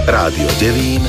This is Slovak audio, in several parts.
Rádio Devín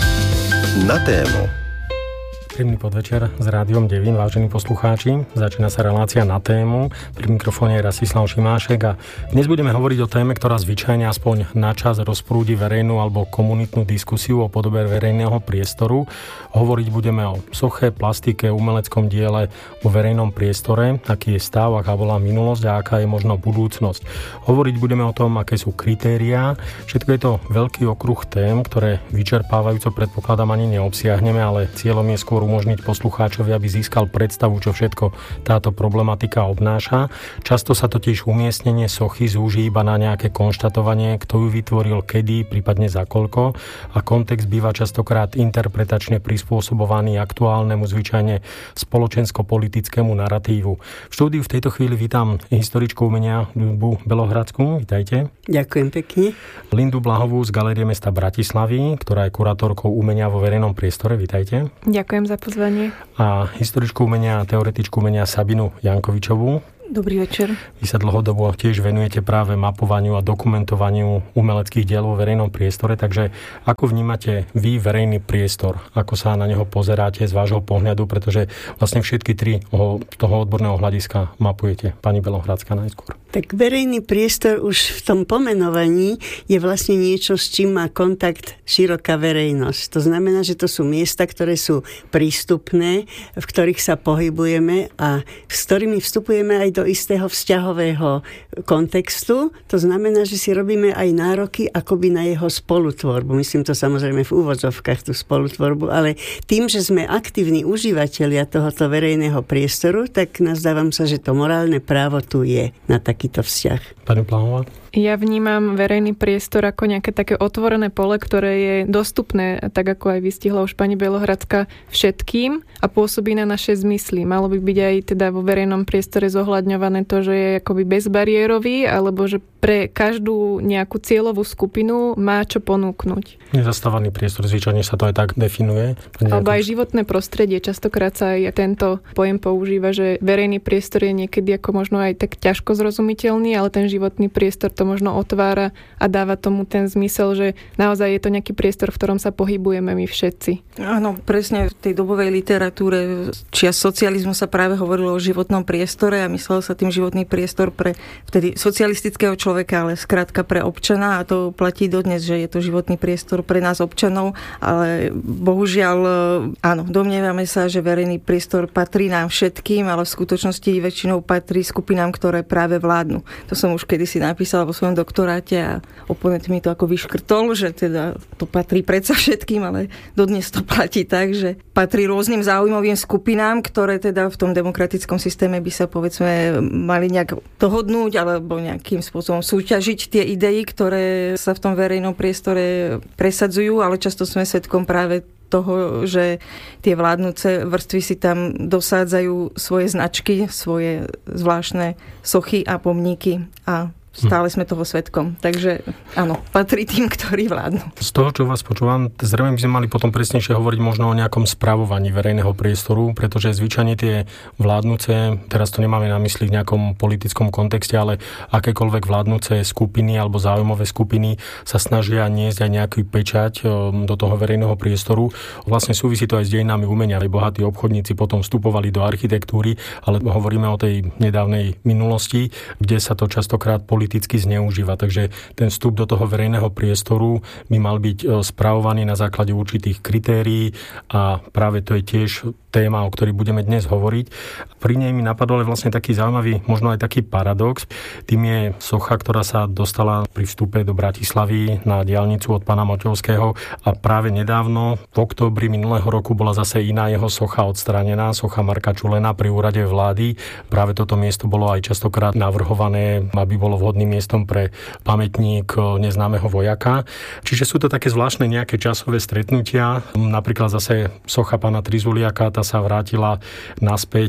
na tému. Príjemný podvečer s Rádiom Devín, vážení poslucháči. Začína sa relácia Na tému. Pri mikrofóne je Rastislav Šimášek a dnes budeme hovoriť o téme, ktorá zvyčajne aspoň na čas rozprúdi verejnú alebo komunitnú diskusiu o podobe verejného priestoru. Hovoriť budeme o soche, plastike, umeleckom diele, o verejnom priestore, aký je stav, aká bola minulosť a aká je možno budúcnosť. Hovoriť budeme o tom, aké sú kritériá. Všetko je to veľký okruh tém, ktoré vyčerpávajúco predpokladám ani neobsiahneme, ale cieľom je skôr umožniť poslucháčovi, aby získal predstavu, čo všetko táto problematika obnáša. Často sa totiž umiestnenie sochy zúži iba na nejaké konštatovanie, kto ju vytvoril, kedy, prípadne za koľko, a kontext býva častokrát interpretačne prispôsobovaný aktuálnemu, zvyčajne spoločensko-politickému naratívu. V štúdiu v tejto chvíli vítam historičku umenia Lindu Belohradskú. Vítajte. Ďakujem pekne. Lindu Blahovú z Galérie mesta Bratislavy, ktorá je kurátorkou umenia vo verejnom priestore. Vítajte. Ďakujem za pozvanie. A historičku umenia a teoretičku umenia Sabinu Jankovičovú. Dobrý večer. Vy sa dlhodobo tiež venujete práve mapovaniu a dokumentovaniu umeleckých diel vo verejnom priestore, takže ako vnímate vy verejný priestor? Ako sa na neho pozeráte z vášho pohľadu, pretože vlastne všetky tri z toho odborného hľadiska mapujete. Pani Belohradská najskôr. Tak verejný priestor už v tom pomenovaní je vlastne niečo, s čím má kontakt široká verejnosť. To znamená, že to sú miesta, ktoré sú prístupné, v ktorých sa pohybujeme a s ktorými vstupujeme aj do istého vzťahového kontextu. To znamená, že si robíme aj nároky akoby na jeho spolutvorbu. Myslím to samozrejme v úvodzovkách, tú spolutvorbu, ale tým, že sme aktívni užívateľia tohoto verejného priestoru, tak nazdávam sa, že to morálne právo tu je na takýto vzťah. Pani Blahová? Ja vnímam verejný priestor ako nejaké také otvorené pole, ktoré je dostupné, tak ako aj vystihla už pani Belohradská, všetkým a pôsobí na naše zmysly. Malo by byť aj teda vo verejnom priestore zohľadňované to, že je akoby bezbariérový, alebo že pre každú nejakú cieľovú skupinu má čo ponúknuť. Nezastávaný priestor, zvyčajne sa to aj tak definuje. Alebo aj životné prostredie. Častokrát sa aj tento pojem používa, že verejný priestor je niekedy ako možno aj tak ťažko zrozumiteľný, ale ten životný priestor to možno otvára a dáva tomu ten zmysel, že naozaj je to nejaký priestor, v ktorom sa pohybujeme my všetci. Áno, presne v tej dobovej literatúre čias socializmu sa práve hovorilo o životnom priestore a myslel sa tým životný priestor pre vtedy socialistického človeka, ale skrátka pre občana, a to platí dodnes, že je to životný priestor pre nás občanov, ale bohužiaľ áno, domnievame sa, že verejný priestor patrí nám všetkým, ale v skutočnosti väčšinou patrí skupinám, ktoré práve vládnu. To som už kedysi napísala vo svojom doktoráte a oponent mi to ako vyškrtol, že teda to patrí predsa všetkým, ale dodnes to platí tak, že patrí rôznym záujmovým skupinám, ktoré teda v tom demokratickom systéme by sa povedzme mali nejak dohodnúť alebo nejakým spôsobom súťažiť tie idei, ktoré sa v tom verejnom priestore presadzujú, ale často sme svedkom práve toho, že tie vládnuce vrstvy si tam dosádzajú svoje značky, svoje zvláštne sochy a pomníky a stále sme toho svedkom. Takže áno, patrí tým, ktorí vládnu. Z toho, čo vás počúvam, zrejme by sme mali potom presnejšie hovoriť možno o nejakom spravovaní verejného priestoru, pretože zvyčajne tie vládnuce, teraz to nemáme na mysli v nejakom politickom kontexte, ale akékoľvek vládnuce skupiny alebo záujmové skupiny sa snažia niesť aj nejaký pečať do toho verejného priestoru. Vlastne súvisí to aj s dejinami umenia. Aj bohatí obchodníci potom vstupovali do architektúry, ale hovoríme o tej nedávnej minulosti, kde sa to častokrát politicky zneužíva. Takže ten vstup do toho verejného priestoru by mal byť spravovaný na základe určitých kritérií a práve to je tiež téma, o ktorej budeme dnes hovoriť. Pri nej mi napadol vlastne taký zaujímavý, možno aj taký paradox. Tým je socha, ktorá sa dostala pri vstupe do Bratislavy na diaľnicu od pána Moťovského a práve nedávno, v októbri minulého roku, bola zase iná jeho socha odstránená, socha Marka Čulena pri úrade vlády. Práve toto miesto bolo aj častokrát navrhované, aby bolo vhodným miestom pre pamätník neznámeho vojaka. Čiže sú to také zvláštne nejaké časové stretnutia. Napríklad zase socha pána Trizuliaka, tá sa vrátila naspäť pri otvorení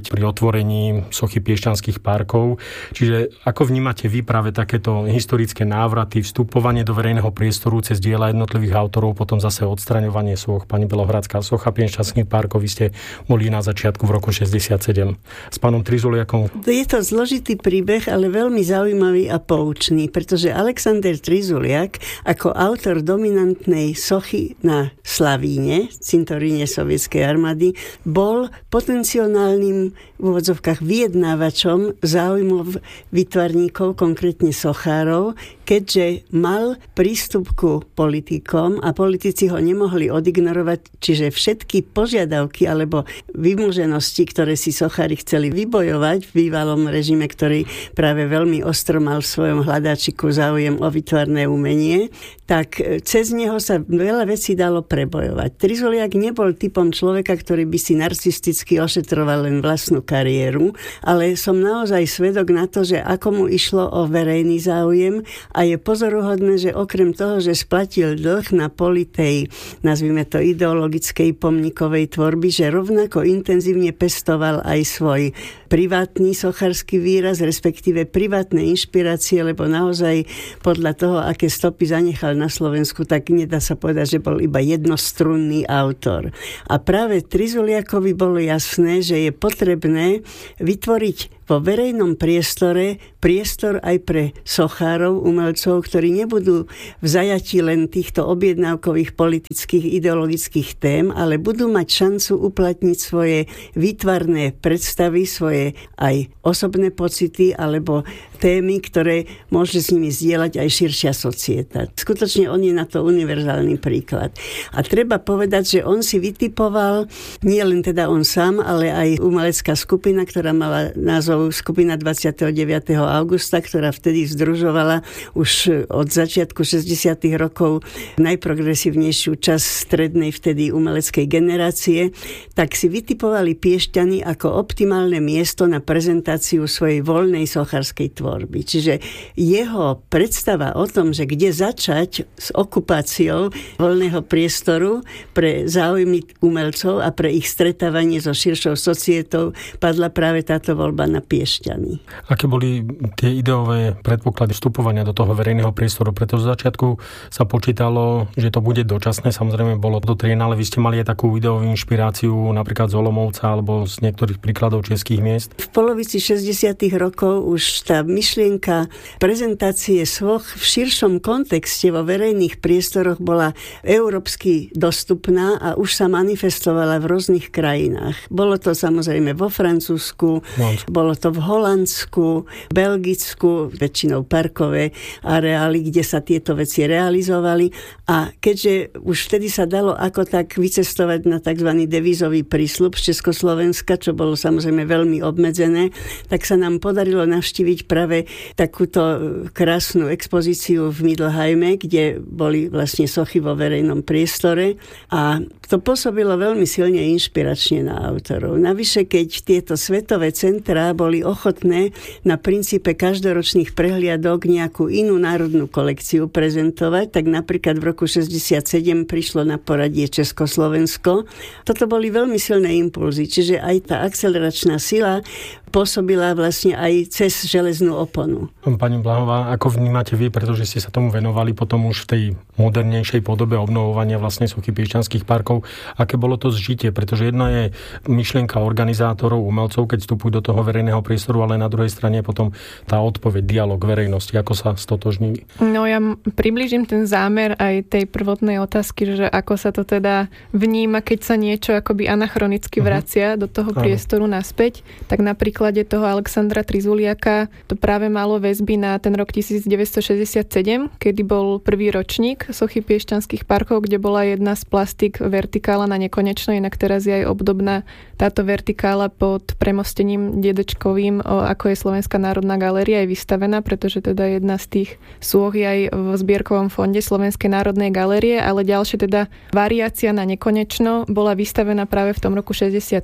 vytvorení sochy Piešťanských parkov. Čiže ako vnímate vy práve takéto historické návraty, vstupovanie do verejného priestoru cez diela jednotlivých autorov, potom zase odstraňovanie soch? Pani Belohradská, socha Piešťanských parkov, vy ste boli na začiatku v roku 67 s pánom Trizuliakom. Je to zložitý príbeh, ale veľmi zaujímavý a poučný, pretože Alexander Trizuliak ako autor dominantnej sochy na Slavíne, cintoríne sovietskej armády, bol potenciálnym v úvodzovkách vyjednávačom záujmov výtvarníkov, konkrétne sochárov, keďže mal prístup ku politikom a politici ho nemohli odignorovať, čiže všetky požiadavky alebo vymoženosti, ktoré si sochári chceli vybojovať v bývalom režime, ktorý práve veľmi ostro mal v svojom hľadáčiku záujem o výtvarné umenie, tak cez neho sa veľa vecí dalo prebojovať. Trizuliak nebol typom človeka, ktorý by si narcisticky ošetroval len vlastnú kariéru, ale som naozaj svedok na to, že ako mu išlo o verejný záujem a je pozoruhodné, že okrem toho, že splatil dlh na poli tej, nazvime to ideologickej pomníkovej tvorby, že rovnako intenzívne pestoval aj svoj privátny sochársky výraz, respektíve privátne inšpirácie, lebo naozaj podľa toho, aké stopy zanechal na Slovensku, tak nedá sa povedať, že bol iba jednostrunný autor. A práve Trizuliakovi bolo jasné, že je potrebné vytvoriť vo verejnom priestore priestor aj pre sochárov, umelcov, ktorí nebudú v zajatí len týchto objednávkových politických, ideologických tém, ale budú mať šancu uplatniť svoje výtvarné predstavy, svoje aj osobné pocity alebo témy, ktoré môže s nimi zdieľať aj širšia societa. Skutočne on je na to univerzálny príklad. A treba povedať, že on si vytipoval, nie len teda on sám, ale aj umelecká skupina, ktorá mala názov Skupina 29. augusta, ktorá vtedy združovala už od začiatku 60. rokov najprogresívnejšiu časť strednej vtedy umeleckej generácie, tak si vytipovali Piešťany ako optimálne miesto na prezentáciu svojej voľnej sochárskej tvorby. Čiže jeho predstava o tom, že kde začať s okupáciou voľného priestoru pre záujmy umelcov a pre ich stretávanie so širšou societou, padla práve táto voľba na Piešťany. Aké boli tie ideové predpoklady vstupovania do toho verejného priestoru? Preto z začiatku sa počítalo, že to bude dočasné, samozrejme bolo to triena, ale vy ste mali aj takú ideovú inšpiráciu napríklad z Olomouca alebo z niektorých príkladov českých miest? V polovici 60. rokov už tá myšlienka prezentácie soch v širšom kontexte vo verejných priestoroch bola európsky dostupná a už sa manifestovala v rôznych krajinách. Bolo to samozrejme vo Francúzsku, bolo to v Holandsku, Belgicku, väčšinou parkové areály, kde sa tieto veci realizovali. A keďže už vtedy sa dalo ako tak vycestovať na tzv. Devízový prísľub z Československa, čo bolo samozrejme veľmi obmedzené, tak sa nám podarilo navštíviť práve takúto krásnu expozíciu v Middelheime, kde boli vlastne sochy vo verejnom priestore a to pôsobilo veľmi silne inšpiračne na autorov. Navyše, keď tieto svetové centrá boli ochotné na princípe každoročných prehliadok nejakú inú národnú kolekciu prezentovať, tak napríklad v roku 67 prišlo na poradie Československo. Toto boli veľmi silné impulzy, čiže aj tá akceleračná sila pôsobila vlastne aj cez železnú oponu. Pani Blahová, ako vnímate vy, pretože ste sa tomu venovali potom už v tej modernejšej podobe obnovovania vlastne sochy Piešťanských parkov, aké bolo to zžitie? Pretože jedna je myšlienka organizátorov, umelcov, keď vstupujú do toho verejného priestoru, ale na druhej strane potom tá odpoveď, dialog verejnosti, ako sa stotožní? No ja priblížim ten zámer aj tej prvotnej otázky, že ako sa to teda vníma, keď sa niečo akoby anachronicky vracia do toho priestoru naspäť, tak na príklade toho Alexandra Trizuliaka to práve malo väzby na ten rok 1967, kedy bol prvý ročník sochy Piešťanských parkov, kde bola jedna z plastik vertikála na nekonečno, inak teraz je aj obdobná táto vertikála pod premostením Dedečkovým, ako je Slovenská národná galéria, je vystavená, pretože teda jedna z tých sôch je aj v zbierkovom fonde Slovenskej národnej galérie, ale ďalšia teda variácia na nekonečno bola vystavená práve v tom roku 67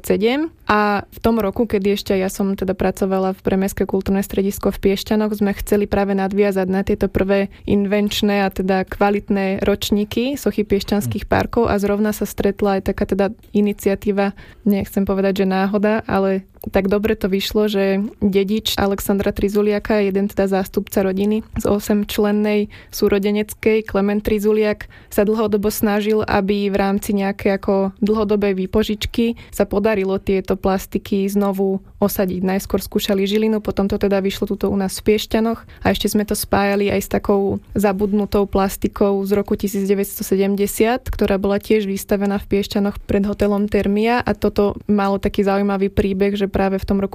a v tom roku, kedy ešte ja som teda pracovala v Premestské kultúrne stredisko v Piešťanoch, sme chceli práve nadviazať na tieto prvé invenčné a teda kvalitné ročníky sochy Piešťanských parkov a zrovna sa stretla aj taká teda iniciatíva, nechcem povedať, že náhoda, ale tak dobre to vyšlo, že dedič Alexandra Trizuliaka, jeden teda zástupca rodiny z 8-člennej súrodeneckej, Klement Trizuliak, sa dlhodobo snažil, aby v rámci nejakej ako dlhodobej výpožičky sa podarilo tieto plastiky znovu osadiť. Najskôr skúšali Žilinu, potom to teda vyšlo tuto u nás v Piešťanoch a ešte sme to spájali aj s takou zabudnutou plastikou z roku 1970, ktorá bola tiež vystavená v Piešťanoch pred hotelom Termia a toto malo taký zaujímavý príbeh, že práve v tom roku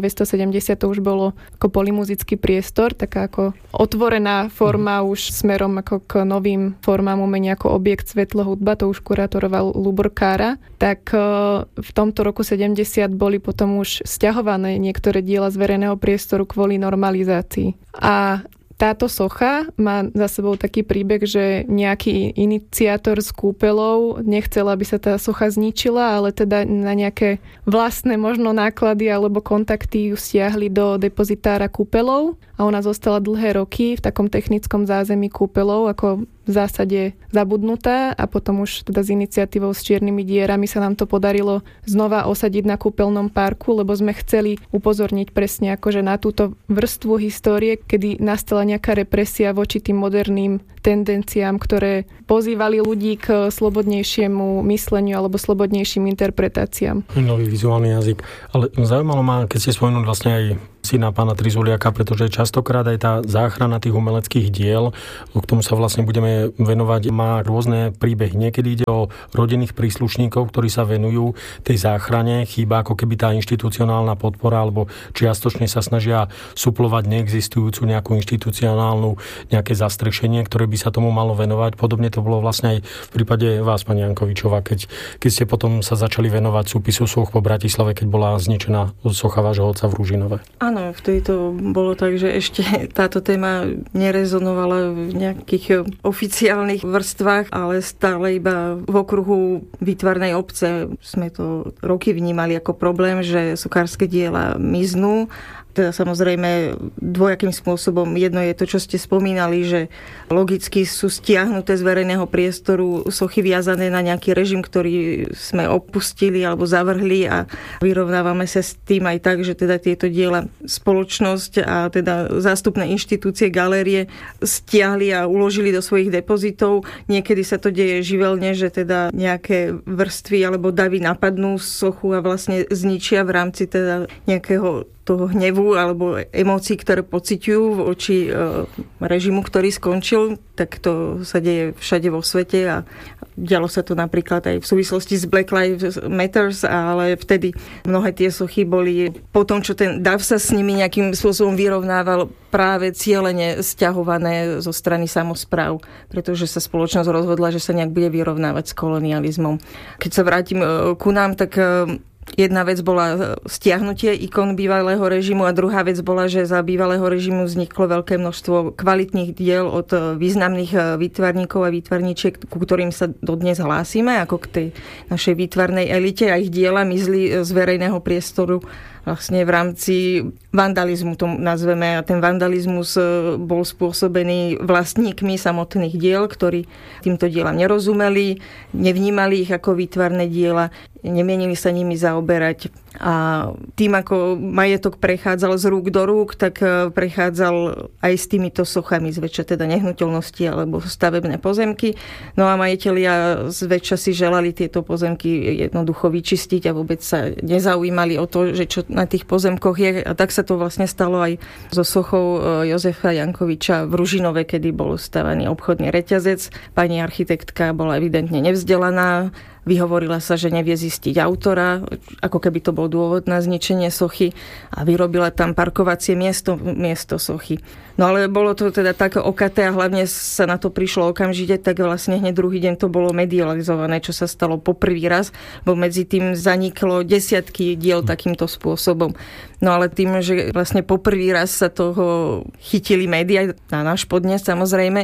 1970 to už bolo ako polymuzický priestor, taká ako otvorená forma už smerom ako k novým formám umenia ako objekt svetlo hudba, to už kurátoroval Lubor Kára. Tak v tomto roku 70 boli potom už sťahované niektoré diela z verejného priestoru kvôli normalizácii. A táto socha má za sebou taký príbeh, že nejaký iniciátor s kúpeľou nechcel, aby sa tá socha zničila, ale teda na nejaké vlastné možno náklady alebo kontakty ju stiahli do depozitára kúpeľov a ona zostala dlhé roky v takom technickom zázemí kúpeľov ako v zásade zabudnutá a potom už teda s iniciatívou s čiernymi dierami sa nám to podarilo znova osadiť na kúpeľnom parku, lebo sme chceli upozorniť presne akože na túto vrstvu histórie, kedy nastala nejaká represia voči tým moderným tendenciám, ktoré pozývali ľudí k slobodnejšiemu mysleniu alebo slobodnejším interpretáciám. Nový vizuálny jazyk. Ale zaujímalo ma, keď ste spomenuli vlastne aj syna pána Trizuliaka, pretože častokrát aj tá záchrana tých umeleckých diel, k tomu sa vlastne budeme venovať, má rôzne príbehy. Niekedy ide o rodinných príslušníkov, ktorí sa venujú tej záchrane, chýba ako keby tá inštitucionálna podpora, alebo čiastočne sa snažia suplovať neexistujúcu nejakú inštitucionálnu, nejaké zastrešenie, ktoré by sa tomu malo venovať. Podobne to bolo vlastne aj v prípade vás, pani Jankovičová, keď ste potom sa začali venovať súpisu soch po Bratislave, keď bola zničená socha vášho otca v Ružinove. Áno, vtedy to bolo tak, že ešte táto téma nerezonovala v nejakých oficiálnych vrstvách, ale stále iba v okruhu výtvarnej obce sme to roky vnímali ako problém, že sokárske diela miznú. Teda samozrejme dvojakým spôsobom. Jedno je to, čo ste spomínali, že logicky sú stiahnuté z verejného priestoru sochy viazané na nejaký režim, ktorý sme opustili alebo zavrhli a vyrovnávame sa s tým aj tak, že teda tieto diela spoločnosť a teda zástupné inštitúcie, galérie stiahli a uložili do svojich depozitov. Niekedy sa to deje živelne, že teda nejaké vrstvy alebo davy napadnú sochu a vlastne zničia v rámci teda nejakého toho hnevu alebo emócií, ktoré pociťujú voči režimu, ktorý skončil, tak to sa deje všade vo svete a dialo sa to napríklad aj v súvislosti s Black Lives Matters, ale vtedy mnohé tie sochy boli po tom, čo ten dav sa s nimi nejakým spôsobom vyrovnával, práve cielene sťahované zo strany samospráv, pretože sa spoločnosť rozhodla, že sa nejak bude vyrovnávať s kolonializmom. Keď sa vrátim ku nám, tak jedna vec bola stiahnutie ikon bývalého režimu a druhá vec bola, že za bývalého režimu vzniklo veľké množstvo kvalitných diel od významných výtvarníkov a výtvarníčiek, ku ktorým sa dodnes hlásime, ako k tej našej výtvarnej elite a ich diela mizli z verejného priestoru vlastne v rámci vandalizmu, to nazveme, a ten vandalizmus bol spôsobený vlastníkmi samotných diel, ktorí týmto dielam nerozumeli, nevnímali ich ako výtvarné diela, nemienili sa nimi zaoberať. A tým, ako majetok prechádzal z rúk do rúk, tak prechádzal aj s týmito sochami, zväčša teda nehnuteľnosti alebo stavebné pozemky. No a majitelia zväčša si želali tieto pozemky jednoducho vyčistiť a vôbec sa nezaujímali o to, že čo na tých pozemkoch je. A tak sa to vlastne stalo aj so sochou Jozefa Jankoviča v Ružinove, kedy bol stavaný obchodný reťazec. Pani architektka bola evidentne nevzdelaná, vyhovorila sa, že nevie zistiť autora, ako keby to bol dôvod na zničenie sochy a vyrobila tam parkovacie miesto sochy. No ale bolo to teda také okaté a hlavne sa na to prišlo okamžite, tak vlastne hneď druhý deň to bolo medializované, čo sa stalo poprvý raz, bo medzi tým zaniklo desiatky diel takýmto spôsobom. No ale tým, že vlastne poprvý raz sa toho chytili médiá, na náš podnes samozrejme,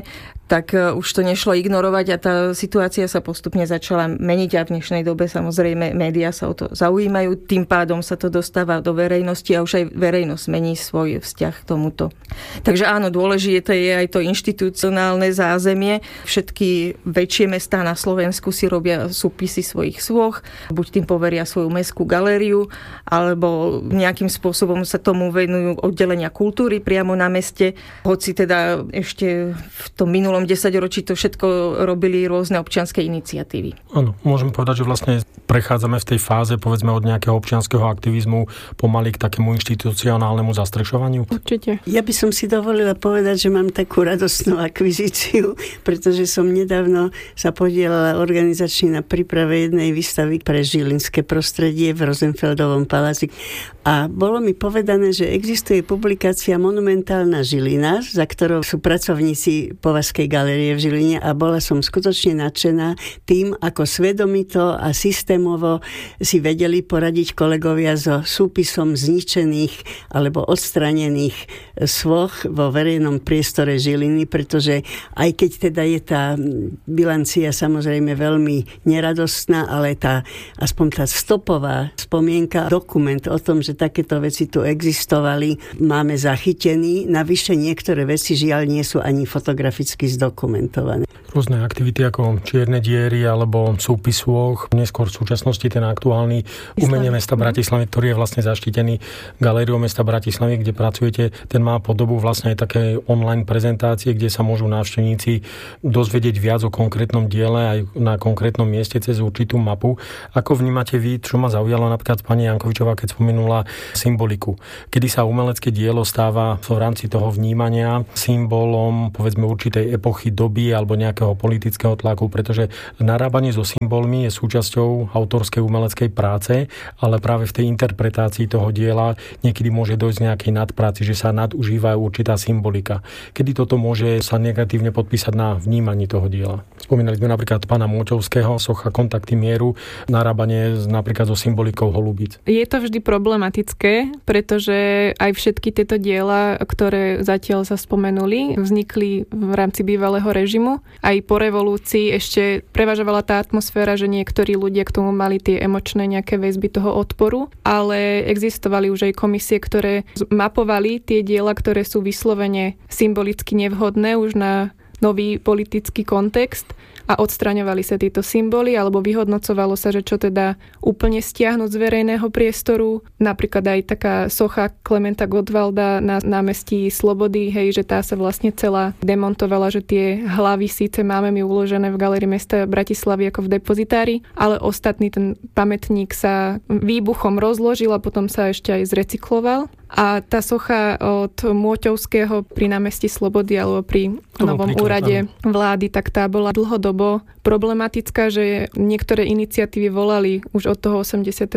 tak už to nešlo ignorovať a tá situácia sa postupne začala meniť a v dnešnej dobe samozrejme médiá sa o to zaujímajú, tým pádom sa to dostáva do verejnosti a už aj verejnosť mení svoj vzťah k tomuto. Takže áno, dôležité je aj to inštitucionálne zázemie. Všetky väčšie mestá na Slovensku si robia súpisy svojich sôch, buď tým poveria svoju mestskú galériu, alebo nejakým spôsobom sa tomu venujú oddelenia kultúry priamo na meste. Hoci teda ešte v tom minulom 10-ročí to všetko robili rôzne občianske iniciatívy. Áno, môžeme povedať, že vlastne prechádzame v tej fáze, povedzme, od nejakého občianskeho aktivizmu pomaly k takému inštitucionálnemu zastrešovaniu? Určite. Ja by som si dovolila povedať, že mám takú radostnú akvizíciu, pretože som nedávno sa podielala organizačne na príprave jednej výstavy pre žilinské prostredie v Rosenfeldovom paláci. A bolo mi povedané, že existuje publikácia Monumentálna Žilina, za ktorou sú pracovníci Považskej galérie v Žiline a bola som skutočne nadšená tým, ako svedomito a systémovo si vedeli poradiť kolegovia so súpisom zničených alebo odstranených svoch vo verejnom priestore Žiliny, pretože aj keď teda je tá bilancia samozrejme veľmi neradostná, ale aspoň tá stopová spomienka, dokument o tom, že takéto veci tu existovali, máme zachytený. Navyše niektoré veci žiaľ nie sú ani fotograficky zdokumentované. Rôzne aktivity ako čierne diery alebo súpis sôch, neskôr v súčasnosti ten aktuálny umenie mesta Bratislavy, ktorý je vlastne zaštitený galériou mesta Bratislavy, kde pracujete, ten má podobu vlastne aj také online prezentácie, kde sa môžu návštevníci dozvedieť viac o konkrétnom diele aj na konkrétnom mieste cez určitú mapu. Ako vnímate vy, čo ma zaujalo napríklad pani Jankovičová, keď spomenula symboliku, kedy sa umelecké dielo stáva v rámci toho vnímania symbolom, povedzme, určitej epochy, doby alebo nejakého politického tlaku, pretože narábanie so symbolmi je súčasťou autorskej umeleckej práce, ale práve v tej interpretácii toho diela niekedy môže dojsť nejakej nadpráci, že sa nadužíva určitá symbolika. Kedy toto môže sa negatívne podpísať na vnímaní toho diela? Spomínali sme napríklad pána Môťovského, socha Kontakty mieru, narábanie napríklad so symbolikou holubíc. Je to vždy problematické, pretože aj všetky tieto diela, ktoré zatiaľ sa spomenuli, vznikli v rámci bývalého režimu. Aj po revolúcii ešte prevažovala tá atmosféra, že niektorí ľudia k tomu mali tie emočné nejaké väzby toho odporu, ale existovali už aj komisie, ktoré mapovali tie diela, ktoré sú vyslovene symbolicky nevhodné už na nový politický kontext a odstraňovali sa tieto symboly alebo vyhodnocovalo sa, že čo teda úplne stiahnuť z verejného priestoru. Napríklad aj taká socha Klementa Gottwalda na námestí Slobody, hej, že tá sa vlastne celá demontovala, že tie hlavy síce máme my uložené v galérii mesta Bratislavy ako v depozitári, ale ostatný ten pamätník sa výbuchom rozložil a potom sa ešte aj zrecykloval. A tá socha od Môťovského pri námestí Slobody alebo pri novom úrade vlády, tak tá bola dlhodobo problematická, že niektoré iniciatívy volali už od toho 89.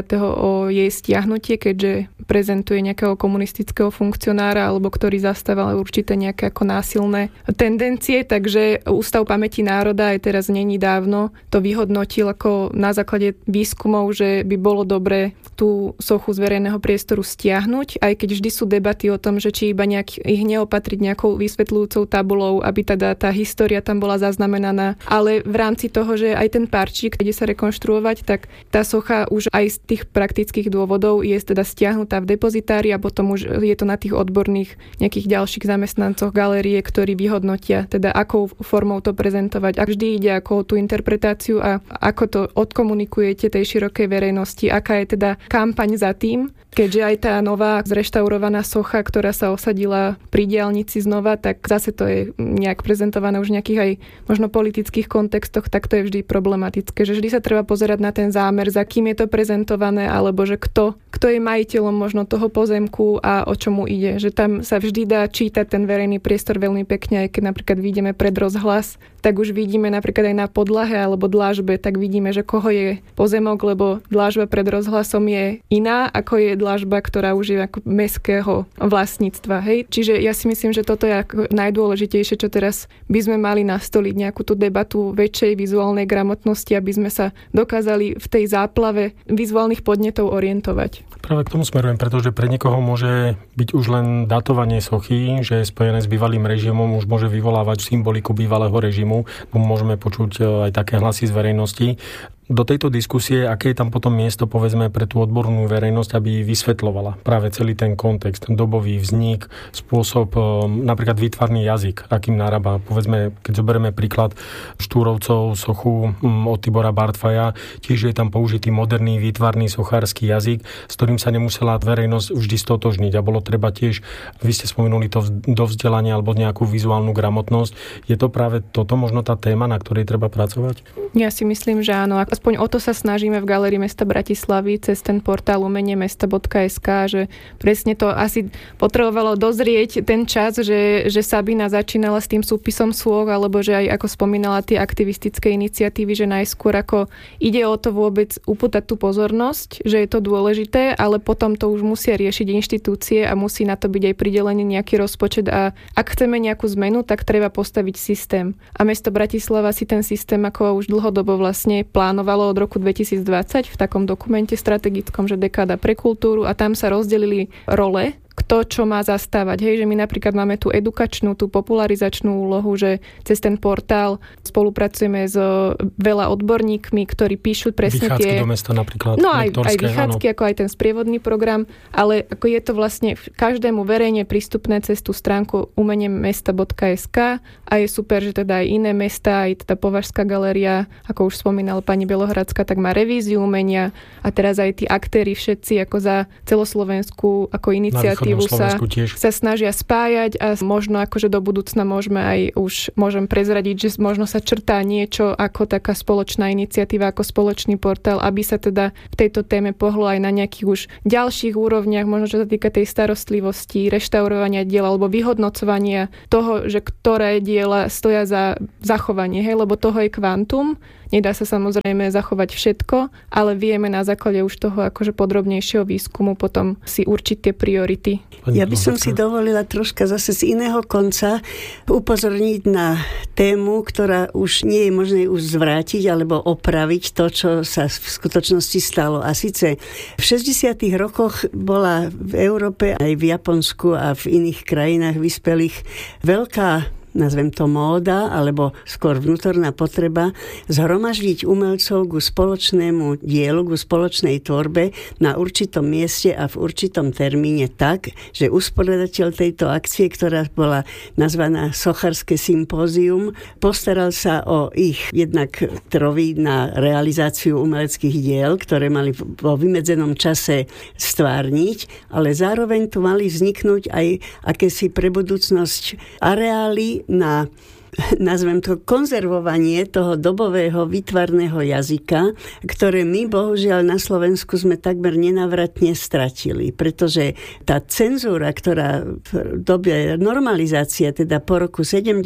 o jej stiahnutie, keďže prezentuje nejakého komunistického funkcionára alebo ktorý zastával určité nejaké ako násilné tendencie, takže Ústav pamäti národa aj teraz není dávno to vyhodnotil ako na základe výskumov, že by bolo dobre tú sochu z verejného priestoru stiahnuť, aj keď vždy sú debaty o tom, že či iba ich neopatriť nejakou vysvetľujúcou tabulou, aby teda tá história tam bola zaznamenaná. Ale v rámci toho, že aj ten parčík, kde sa rekonštruovať, tak tá socha už aj z tých praktických dôvodov je teda stiahnutá v depozitári a potom už je to na tých odborných nejakých ďalších zamestnancoch galérie, ktorí vyhodnotia teda akou formou to prezentovať. A vždy ide ako tú interpretáciu a ako to odkomunikujete tej širokej verejnosti, aká je teda kampaň za tým, keďže aj tá nová zreštaurovaná socha, ktorá sa osadila pri diaľnici znova, tak zase to je nejak prezentované už v nejakých aj možno politických kontextoch, tak to je vždy problematické, že vždy sa treba pozerať na ten zámer, za kým je to prezentované, alebo že kto je majiteľom možno toho pozemku a o čomu ide. Že tam sa vždy dá čítať ten verejný priestor veľmi pekne, aj keď napríklad vidíme pred rozhlas, tak už vidíme napríklad aj na podlahe alebo dlážbe, tak vidíme, že koho je pozemok, lebo dlážba pred rozhlasom je iná, ako je dlážba, ktorá už je že ako mestského vlastníctva. Hej? Čiže ja si myslím, že toto je ako najdôležitejšie, čo teraz by sme mali nastoliť nejakú tú debatu väčšej vizuálnej gramotnosti, aby sme sa dokázali v tej záplave vizuálnych podnetov orientovať. Práve k tomu smerujem, pretože pre niekoho môže byť už len datovanie sochy, že je spojené s bývalým režimom, už môže vyvolávať symboliku bývalého režimu. Môžeme počuť aj také hlasy z verejnosti. Do tejto diskusie, aké je tam potom miesto, povedzme, pre tú odbornú verejnosť, aby vysvetľovala práve celý ten kontext, dobový vznik, spôsob, napríklad výtvarný jazyk, akým narába. Povedzme, keď zoberieme príklad Štúrovcov sochu od Tibora Bartfaja, tiež je tam použitý moderný výtvarný sochársky jazyk, s ktorým sa nemusela verejnosť vždy stotožniť a bolo treba tiež, vy ste spomenuli to do vzdelania alebo nejakú vizuálnu gramotnosť. Je to práve toto možno tá téma, na ktorej treba pracovať? Ja si myslím, že áno. Aspoň o to sa snažíme v Galérii mesta Bratislavy cez ten portál umeniemesta.sk, že presne to asi potrebovalo dozrieť ten čas, že Sabina začínala s tým súpisom sôch, alebo že aj ako spomínala tie aktivistické iniciatívy, že najskôr ako ide o to vôbec upútať tú pozornosť, že je to dôležité, ale potom to už musia riešiť inštitúcie a musí na to byť aj pridelený nejaký rozpočet a ak chceme nejakú zmenu, tak treba postaviť systém. A mesto Bratislava si ten systém ako už dlhodobo vlastne plánovalo od roku 2020 v takom dokumente strategickom, že dekáda pre kultúru a tam sa rozdelili role, kto čo má zastávať. Hej, že my napríklad máme tú edukačnú, tú popularizačnú úlohu, že cez ten portál spolupracujeme s veľa odborníkmi, ktorí píšu presne vychádzky tie... do mesta napríklad. No aj vychádzky, ako aj ten sprievodný program, ale ako je to vlastne každému verejne prístupné cez tú stránku umeniemesta.sk a je super, že teda aj iné mesta, aj teda Považská galéria, ako už spomínala pani Bielohradská, tak má revíziu umenia a teraz aj tí aktéri všetci ako za celoslovenskú ako iniciatívu sa snažia spájať a možno akože do budúcna môžem prezradiť, že možno sa črtá niečo ako taká spoločná iniciatíva, ako spoločný portál, aby sa teda v tejto téme pohlo aj na nejakých už ďalších úrovniach, možno čo sa týka tej starostlivosti, reštaurovania diela alebo vyhodnocovania toho, že ktoré diela stoja za zachovanie, hej, lebo toho je kvantum. Nedá sa samozrejme zachovať všetko, ale vieme na základe už toho akože podrobnejšieho výskumu potom si určiť tie priority. Ja by som si dovolila troška zase z iného konca upozorniť na tému, ktorá už nie je možné už zvrátiť alebo opraviť to, čo sa v skutočnosti stalo. A síce v 60. rokoch bola v Európe, aj v Japonsku a v iných krajinách vyspelých veľká, nazvem to móda, alebo skôr vnútorná potreba, zhromaždiť umelcov ku spoločnému dielu, ku spoločnej tvorbe na určitom mieste a v určitom termíne tak, že usporiadateľ tejto akcie, ktorá bola nazvaná Sochárske sympózium, postaral sa o ich jednak trovi na realizáciu umeleckých diel, ktoré mali vo vymedzenom čase stvárniť, ale zároveň tu mali vzniknúť aj akési pre budúcnosť areály na, nazvem to, konzervovanie toho dobového výtvarného jazyka, ktoré my bohužiaľ na Slovensku sme takmer nenávratne stratili, pretože tá cenzúra, ktorá v dobe normalizácie, teda po roku 70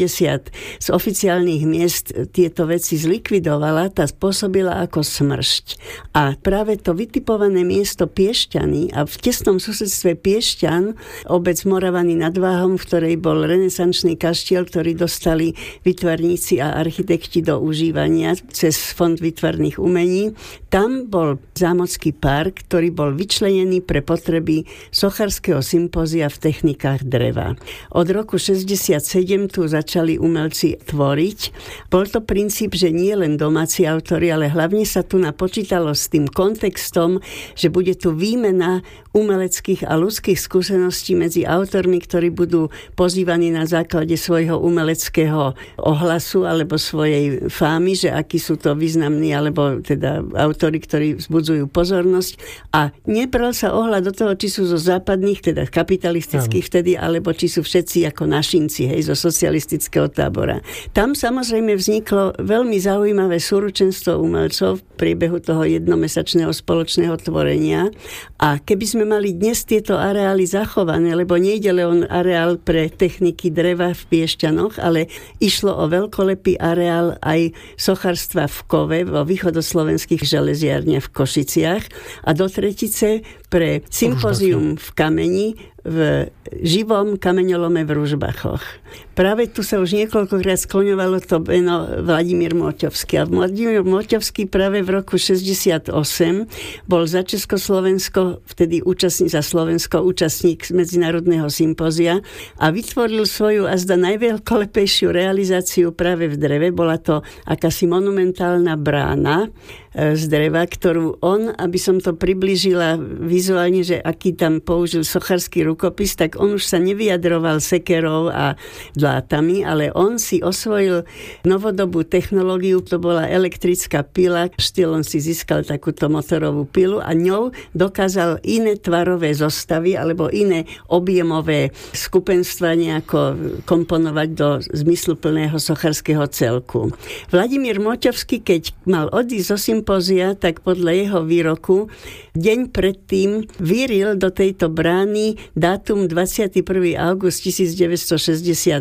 z oficiálnych miest tieto veci zlikvidovala, tá spôsobila ako smršť. A práve to vytipované miesto Piešťany a v tesnom susedstve Piešťan, obec Moravany nad Váhom, v ktorej bol renesančný kaštiel, ktorý dostali výtvarníci a architekti do užívania cez Fond výtvarných umení. Tam bol zámocký park, ktorý bol vyčlenený pre potreby Sochárskeho sympózia v technikách dreva. Od roku 67 tu začali umelci tvoriť. Bol to princíp, že nie len domáci autori, ale hlavne sa tu napočítalo s tým kontextom, že bude tu výmena umeleckých a ľudských skúseností medzi autormi, ktorí budú pozývaní na základe svojho umeleckého ohlasu alebo svojej fámy, že akí sú to významní alebo teda autori, ktorí vzbudzujú pozornosť. A nebral sa ohľad do toho, či sú zo západných, teda kapitalistických vtedy, alebo či sú všetci ako našinci, hej, zo socialistického tábora. Tam samozrejme vzniklo veľmi zaujímavé súručenstvo umelcov v priebehu toho jednomesačného spoločného tvorenia. A keby sme mali dnes tieto areály zachované, lebo nejde len areál pre techniky dreva v Piešťanoch, ale išlo o veľkolepý areál aj sochárstva v Kove, vo východoslovenských železiarniach v Košiciach a do tretice pre sympózium v kameni v živom kameňolome v Ružbachoch. Práve tu sa už niekoľkokrát skloňovalo to meno Vladimír Moťovský. A Vladimír Moťovský práve v roku 68 bol za Československo, vtedy za Slovensko účastník medzinárodného sympózia a vytvoril svoju azda najveľkolepejšiu realizáciu práve v dreve. Bola to akási monumentálna brána z dreva, ktorú on, aby som to priblížila vizuálne, že aký tam použil sochársky rukopis, tak on už sa nevyjadroval sekerou a dlátami, ale on si osvojil novodobú technológiu, to bola elektrická pila, on si získal takúto motorovú pilu a ňou dokázal iné tvarové zostavy alebo iné objemové skupenstva nejako komponovať do zmysluplného sochárskeho celku. Vladimír Moťovský, keď mal odísť zo sympózia, tak podľa jeho výroku deň predtým vyril do tejto brány dátum 21. august 1968,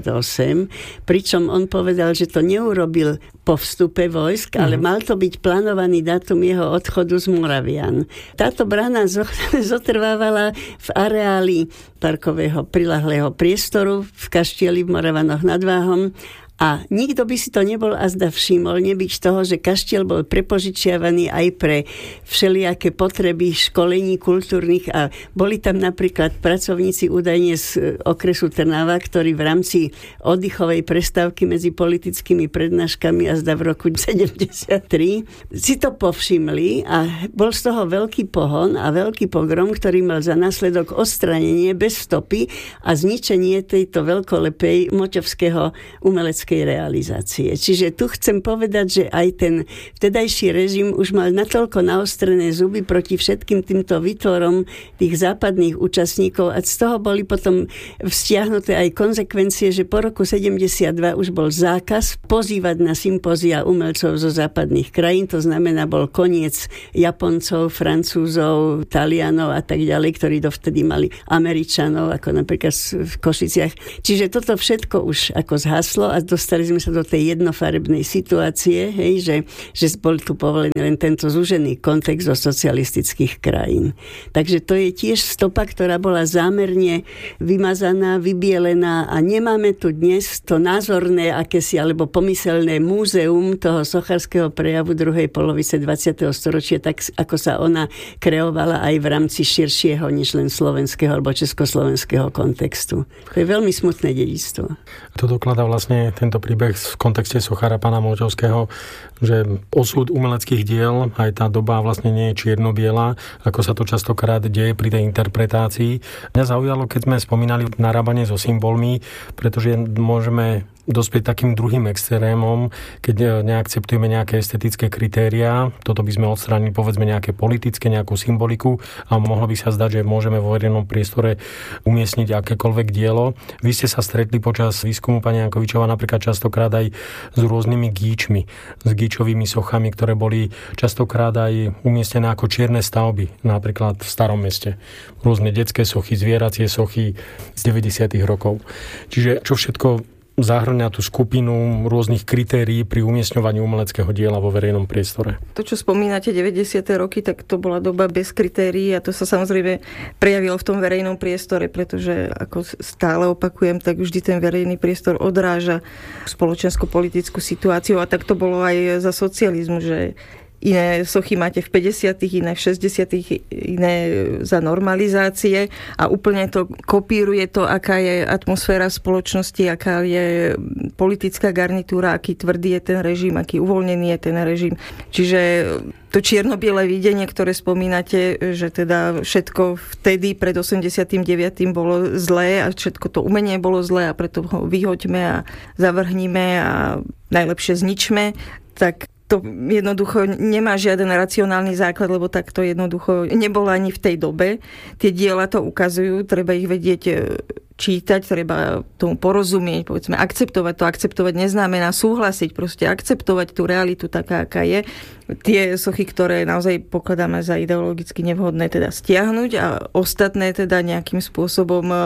pričom on povedal, že to neurobil po vstupe vojsk, ale mal to byť plánovaný dátum jeho odchodu z Moravian. Táto brána zotrvávala v areáli parkového prilahlého priestoru v kaštieli v Moravanoch nad Váhom. A nikto by si to nebol azda všimol, nebyť toho, že kaštiel bol prepožičiavaný aj pre všelijaké potreby školení kultúrnych a boli tam napríklad pracovníci údajne z okresu Trnava, ktorí v rámci oddychovej prestávky medzi politickými prednáškami azda v roku 73 si to povšimli a bol z toho veľký pohon a veľký pogrom, ktorý mal za následok odstránenie bez stopy a zničenie tejto veľkolepej moťovského umeleckého realizácie. Čiže tu chcem povedať, že aj ten vtedajší režim už mal natoľko naostrené zuby proti všetkým týmto výtvorom tých západných účastníkov a z toho boli potom vzťahnuté aj konzekvencie, že po roku 72 už bol zákaz pozývať na sympózia umelcov zo západných krajín, to znamená bol koniec Japoncov, Francúzov, Talianov a tak ďalej, ktorí dovtedy mali Američanov, ako napríklad v Košiciach. Čiže toto všetko už ako zhaslo a dostali sme sa do tej jednofarebnej situácie, hej, že bol tu povolený len tento zúžený kontext zo socialistických krajín. Takže to je tiež stopa, ktorá bola zámerne vymazaná, vybielená a nemáme tu dnes to názorné akési alebo pomyselné múzeum toho sochárskeho prejavu druhej polovice 20. storočia, tak ako sa ona kreovala aj v rámci širšieho než len slovenského alebo československého kontextu. To je veľmi smutné dedičstvo. To dokladá vlastne tento príbeh v kontexte sochára pána Moťovského, že osud umeleckých diel, aj tá doba vlastne nie je čierno-biela, ako sa to častokrát deje pri tej interpretácii. Mňa zaujalo, keď sme spomínali narábanie so symbolmi, pretože môžeme dospieť takým druhým extrémom, keď neakceptujeme nejaké estetické kritériá. Toto by sme odstránili, povedzme, nejaké politické, nejakú symboliku a mohlo by sa zdať, že môžeme vo verejnom priestore umiestniť akékoľvek dielo. Vy ste sa stretli počas výskumu pani Jankovičová napríklad častokrát aj s rôznymi gíčmi, s gíčovými sochami, ktoré boli častokrát aj umiestnené ako čierne stavby, napríklad v Starom meste. Rôzne detské sochy, zvieracie sochy z 90. rokov. Čiže čo všetko zahrňa tú skupinu rôznych kritérií pri umiestňovaní umeleckého diela vo verejnom priestore. To, čo spomínate 90. roky, tak to bola doba bez kritérií a to sa samozrejme prejavilo v tom verejnom priestore, pretože ako stále opakujem, tak vždy ten verejný priestor odráža spoločensko-politickú situáciu a tak to bolo aj za socializmu, že iné sochy máte v 50., iné v 60., iné za normalizácie a úplne to kopíruje to, aká je atmosféra spoločnosti, aká je politická garnitúra, aký tvrdý je ten režim, aký uvoľnený je ten režim. Čiže to čierno-biele videnie, ktoré spomínate, že teda všetko vtedy pred 89. bolo zlé a všetko to umenie bolo zlé a preto ho vyhoďme a zavrhnime a najlepšie zničme, tak to jednoducho nemá žiaden racionálny základ, lebo tak to jednoducho nebolo ani v tej dobe. Tie diela to ukazujú, treba ich vedieť čítať, treba tomu porozumieť, povedzme, akceptovať to. Akceptovať neznamená súhlasiť, proste akceptovať tú realitu taká, aká je. Tie sochy, ktoré naozaj pokladáme za ideologicky nevhodné, teda stiahnuť a ostatné teda nejakým spôsobom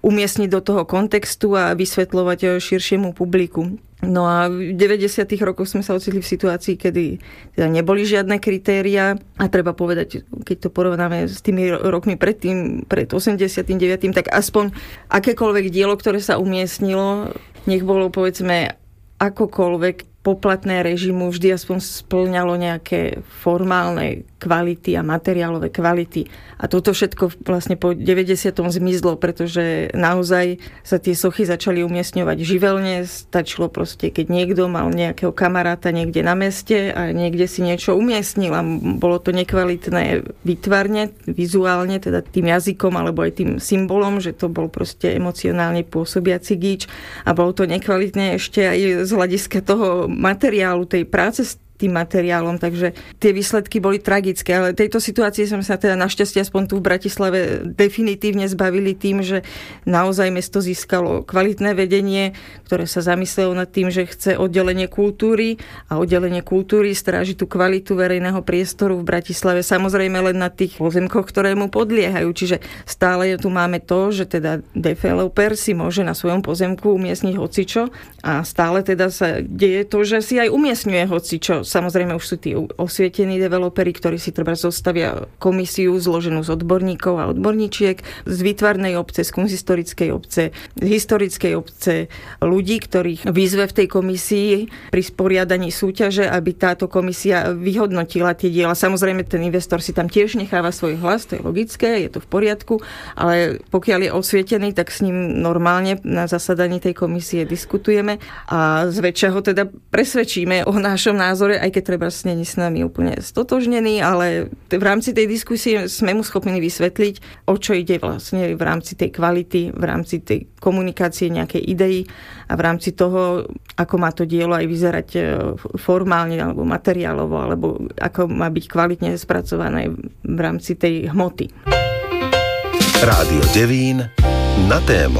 umiestniť do toho kontextu a vysvetľovať širšiemu publiku. No a v 90. rokoch sme sa ocitli v situácii, kedy teda neboli žiadne kritéria a treba povedať, keď to porovnáme s tými rokmi predtým, pred 89., tak aspoň akékoľvek dielo, ktoré sa umiestnilo, nech bolo povedzme akokoľvek poplatné režimu, vždy aspoň spĺňalo nejaké formálne kvality a materiálové kvality. A toto všetko vlastne po 90. zmizlo, pretože naozaj sa tie sochy začali umiestňovať živelne. Stačilo proste, keď niekto mal nejakého kamaráta niekde na meste a niekde si niečo umiestnil a bolo to nekvalitné výtvarne, vizuálne, teda tým jazykom alebo aj tým symbolom, že to bol proste emocionálne pôsobiaci gíč a bolo to nekvalitné ešte aj z hľadiska toho materiálu, tej práce s tým materiálom, takže tie výsledky boli tragické, ale tejto situácie sme sa teda našťastie aspoň tu v Bratislave definitívne zbavili tým, že naozaj mesto získalo kvalitné vedenie, ktoré sa zamyslelo nad tým, že chce oddelenie kultúry a oddelenie kultúry stráži tú kvalitu verejného priestoru v Bratislave, samozrejme len na tých pozemkoch, ktoré mu podliehajú, čiže stále tu máme to, že teda developer si môže na svojom pozemku umiestniť hocičo a stále teda sa deje to, že si aj umiestňuje hocičo. Samozrejme už sú tí osvietení developeri, ktorí si treba zostavia komisiu zloženú z odborníkov a odborníčiek z výtvarnej obce, z kunsthistorickej obce, z historickej obce, ľudí, ktorých výzve v tej komisii pri sporiadaní súťaže, aby táto komisia vyhodnotila tie diela. Samozrejme ten investor si tam tiež necháva svoj hlas, to je logické, je to v poriadku, ale pokiaľ je osvietený, tak s ním normálne na zasadaní tej komisie diskutujeme a zväčša ho teda presvedčíme o našom názore, aj keď treba není s nami úplne stotožnený, ale v rámci tej diskusie sme mu schopní vysvetliť, o čo ide vlastne v rámci tej kvality, v rámci tej komunikácie nejakej idei a v rámci toho, ako má to dielo aj vyzerať formálne alebo materiálovo, alebo ako má byť kvalitne spracované v rámci tej hmoty. Rádio Devín na tému.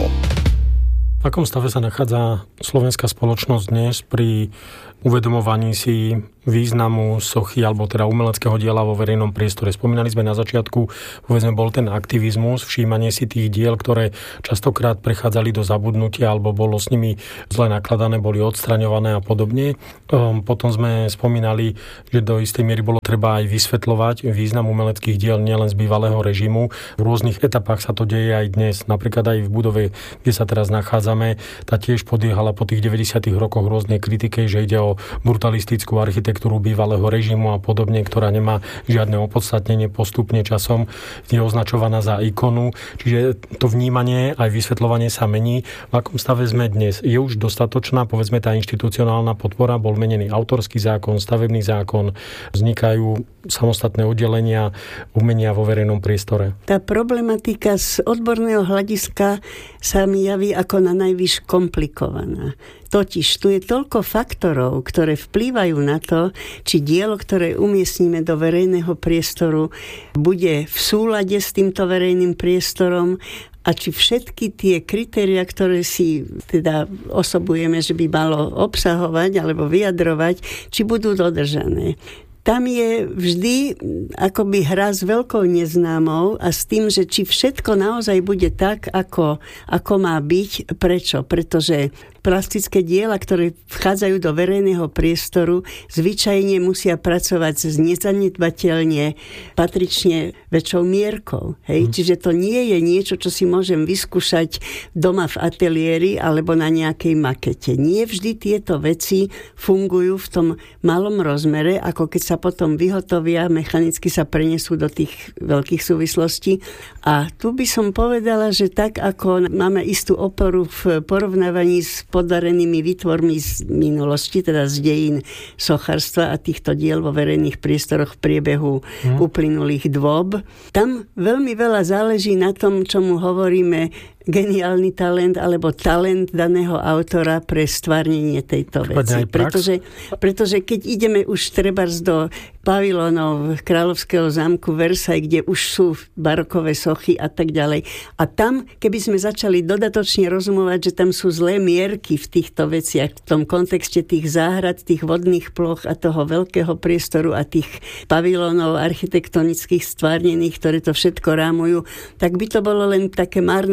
V akom stave sa nachádza slovenská spoločnosť dnes pri uvedomovaní si významu sochy alebo teda umeleckého diela vo verejnom priestore? Spomínali sme na začiatku, povedzme, bol ten aktivizmus, všímanie si tých diel, ktoré častokrát prechádzali do zabudnutia alebo bolo s nimi zle nakladané, boli odstraňované a podobne. Potom sme spomínali, že do istej miery bolo treba aj vysvetľovať význam umeleckých diel nielen z bývalého režimu. V rôznych etapách sa to deje aj dnes. Napríklad aj v budove, kde sa teraz nachádzame, tá tiež podiehala po tých 90. rokoch rôznej kritike, že ide o brutalistickú architektúru bývalého režimu a podobne, ktorá nemá žiadne opodstatnenie, postupne časom je označovaná za ikonu. Čiže to vnímanie aj vysvetľovanie sa mení. V akom stave sme dnes? Je už dostatočná, povedzme, tá inštitucionálna podpora? Bol menený autorský zákon, stavebný zákon, vznikajú samostatné oddelenia umenia vo verejnom priestore. Tá problematika z odborného hľadiska sa mi javí ako na najvyššie komplikovaná. Totiž tu je toľko faktorov, ktoré vplývajú na to, či dielo, ktoré umiestnime do verejného priestoru, bude v súlade s týmto verejným priestorom a či všetky tie kritériá, ktoré si teda osobujeme, že by malo obsahovať alebo vyjadrovať, či budú dodržané. Tam je vždy akoby hra s veľkou neznámou a s tým, že či všetko naozaj bude tak, ako má byť. Prečo? Pretože plastické diela, ktoré vchádzajú do verejného priestoru, zvyčajne musia pracovať s nezanedbateľne patrične väčšou mierkou. Hej? Čiže to nie je niečo, čo si môžem vyskúšať doma v ateliéri alebo na nejakej makete. Nie vždy tieto veci fungujú v tom malom rozmere, ako keď sa potom vyhotovia, mechanicky sa prenesú do tých veľkých súvislostí. A tu by som povedala, že tak ako máme istú oporu v porovnávaní s podarenými výtvormi z minulosti, teda z dejín sochárstva a týchto diel vo verejných priestoroch v priebehu uplynulých dôb. Tam veľmi veľa záleží na tom, čomu hovoríme geniálny talent alebo talent daného autora pre stvárnenie tejto veci. Pretože keď ideme už trebárs do pavilónov Kráľovského zámku Versailles, kde už sú barokové sochy a tak ďalej. A tam, keby sme začali dodatočne rozumovať, že tam sú zlé mierky v týchto veciach, v tom kontexte tých záhrad, tých vodných ploch a toho veľkého priestoru a tých pavilónov architektonických stvárnených, ktoré to všetko rámujú, tak by to bolo len také márne oplakanie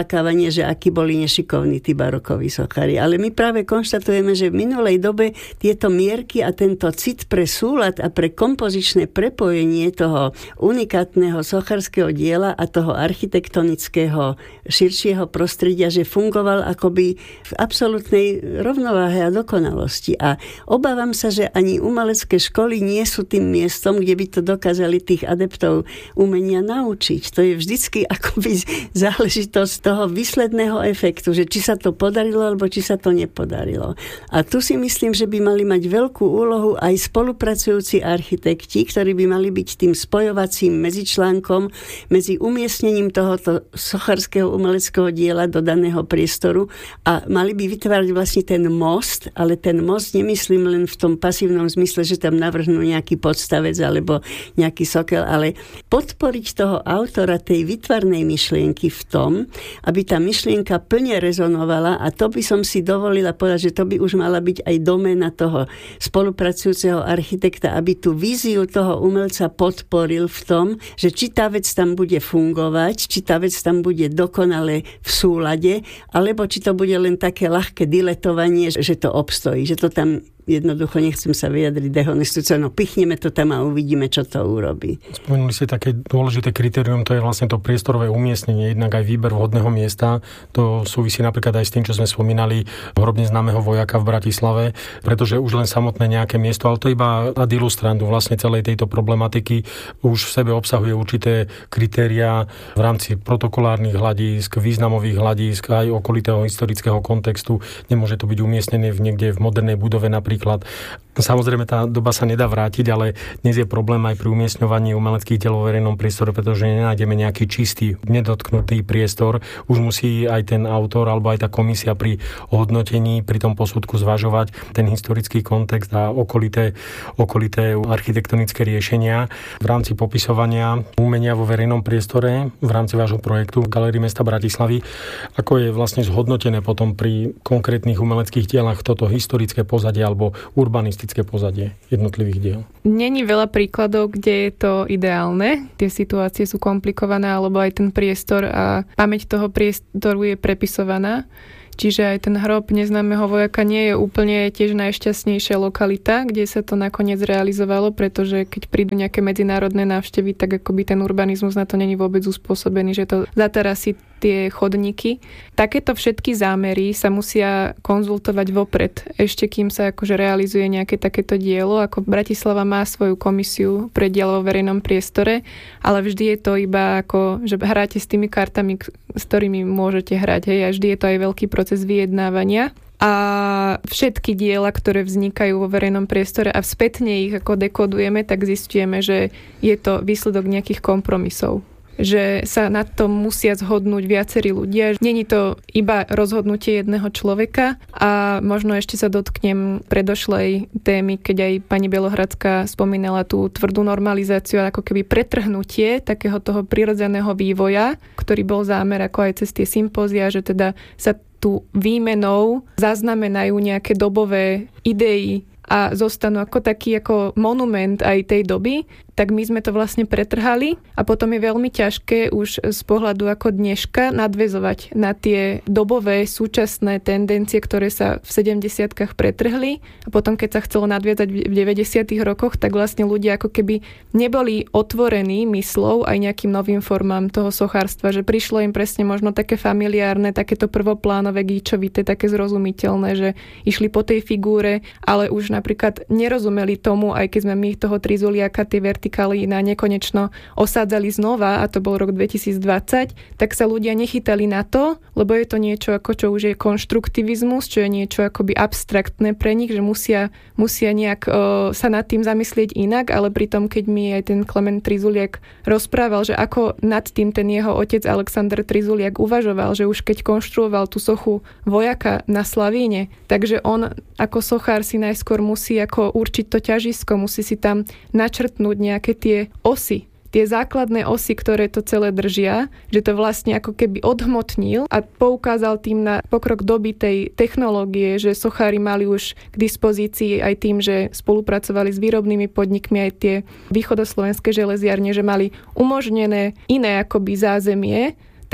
oplakávanie, že akí boli nešikovní tí barokoví sochári. Ale my práve konštatujeme, že v minulej dobe tieto mierky a tento cit pre súlad a pre kompozičné prepojenie toho unikátneho sochárskeho diela a toho architektonického širšieho prostredia, že fungoval akoby v absolútnej rovnováhe a dokonalosti. A obávam sa, že ani umelecké školy nie sú tým miestom, kde by to dokázali tých adeptov umenia naučiť. To je vždycky akoby záležitosť toho výsledného efektu, že či sa to podarilo, alebo či sa to nepodarilo. A tu si myslím, že by mali mať veľkú úlohu aj spolupracujúci architekti, ktorí by mali byť tým spojovacím medzičlánkom medzi umiestnením tohoto sochárskeho umeleckého diela do daného priestoru a mali by vytvárať vlastne ten most, ale ten most nemyslím len v tom pasívnom zmysle, že tam navrhnú nejaký podstavec alebo nejaký sokel, ale podporiť toho autora tej výtvarnej myšlienky v tom, aby tá myšlienka plne rezonovala, a to by som si dovolila povedať, že to by už mala byť aj doména toho spolupracujúceho architekta, aby tú víziu toho umelca podporil v tom, že či tá vec tam bude fungovať, či tá vec tam bude dokonale v súlade, alebo či to bude len také ľahké diletovanie, že to obstojí, že to tam jednoducho, nechcem sa vyjadriť dehonestujúco, no pichneme to tam a uvidíme, čo to urobí. Spomenuli ste také dôležité kritérium, to je vlastne to priestorové umiestnenie, jednak aj výber vhodného miesta. To súvisí napríklad aj s tým, čo sme spomínali, hrobne známeho vojaka v Bratislave, pretože už len samotné nejaké miesto, ale to iba ad ilustrandu vlastne celej tejto problematiky už v sebe obsahuje určité kritériá v rámci protokolárnych hľadísk, významových hľadísk, aj okolitého historického kontextu. Nemôže to byť umiestnené niekde v modernej budove napríklad. Samozrejme, tá doba sa nedá vrátiť, ale dnes je problém aj pri umiestňovaní umeleckých diel vo verejnom priestore, pretože nenájdeme nejaký čistý, nedotknutý priestor. Už musí aj ten autor alebo aj tá komisia pri hodnotení, pri tom posudku zvažovať ten historický kontext a okolité architektonické riešenia. V rámci popisovania umenia vo verejnom priestore v rámci vášho projektu v Galérii mesta Bratislavy, ako je vlastne zhodnotené potom pri konkrétnych umeleckých dielach toto historické pozadie alebo urbanistické pozadie jednotlivých diel? Není veľa príkladov, kde je to ideálne. Tie situácie sú komplikované, alebo aj ten priestor a pamäť toho priestoru je prepisovaná. Čiže aj ten hrob neznámeho vojaka nie je úplne tiež najšťastnejšia lokalita, kde sa to nakoniec realizovalo, pretože keď prídu nejaké medzinárodné návštevy, tak akoby ten urbanizmus na to není vôbec uspôsobený, že to zatarasí tie chodníky. Takéto všetky zámery sa musia konzultovať vopred, ešte kým sa akože realizuje nejaké takéto dielo. Ako Bratislava má svoju komisiu pre dielo vo verejnom priestore, ale vždy je to iba ako, že hráte s tými kartami, s ktorými môžete hrať. Hej, a vždy je to aj veľký proces vyjednávania. A všetky diela, ktoré vznikajú vo verejnom priestore a spätne ich ako dekodujeme, tak zistujeme, že je to výsledok nejakých kompromisov. Že sa na tom musia zhodnúť viacerí ľudia. Není to iba rozhodnutie jedného človeka a možno ešte sa dotknem predošlej témy, keď aj pani Bielohradská spomínala tú tvrdú normalizáciu, ako keby pretrhnutie takého toho prirodzeného vývoja, ktorý bol zámer ako aj cez tie sympózia, že teda sa tú výmenou zaznamenajú nejaké dobové idei a zostanú ako taký ako monument aj tej doby, tak my sme to vlastne pretrhali a potom je veľmi ťažké už z pohľadu ako dneška nadväzovať na tie dobové súčasné tendencie, ktoré sa v 70-kách pretrhli a potom keď sa chcelo nadviazať v 90. rokoch, tak vlastne ľudia ako keby neboli otvorení myslou aj nejakým novým formám toho sochárstva, že prišlo im presne možno také familiárne, takéto prvoplánové, gíčovité, také zrozumiteľné, že išli po tej figúre, ale už napríklad nerozumeli tomu, aj keď sme my toho trizuliaka, tie vertikály na nekonečno osádzali znova, a to bol rok 2020, tak sa ľudia nechytali na to, lebo je to niečo ako čo už je konštruktivizmus, čo je niečo akoby abstraktné pre nich, že musia nejak sa nad tým zamyslieť inak, ale pritom, keď mi aj ten Klement Trizuliak rozprával, že ako nad tým ten jeho otec Alexander Trizuliak uvažoval, že už keď konštruoval tú sochu vojaka na Slavíne, takže on ako sochár si najskôr musí ako určiť to ťažisko, musí si tam načrtnúť nejaké tie osy, tie základné osy, ktoré to celé držia, že to vlastne ako keby odhmotnil a poukázal tým na pokrok doby tej technológie, že sochári mali už k dispozícii aj tým, že spolupracovali s výrobnými podnikmi, aj tie východoslovenské železiarne, že mali umožnené iné akoby zázemie,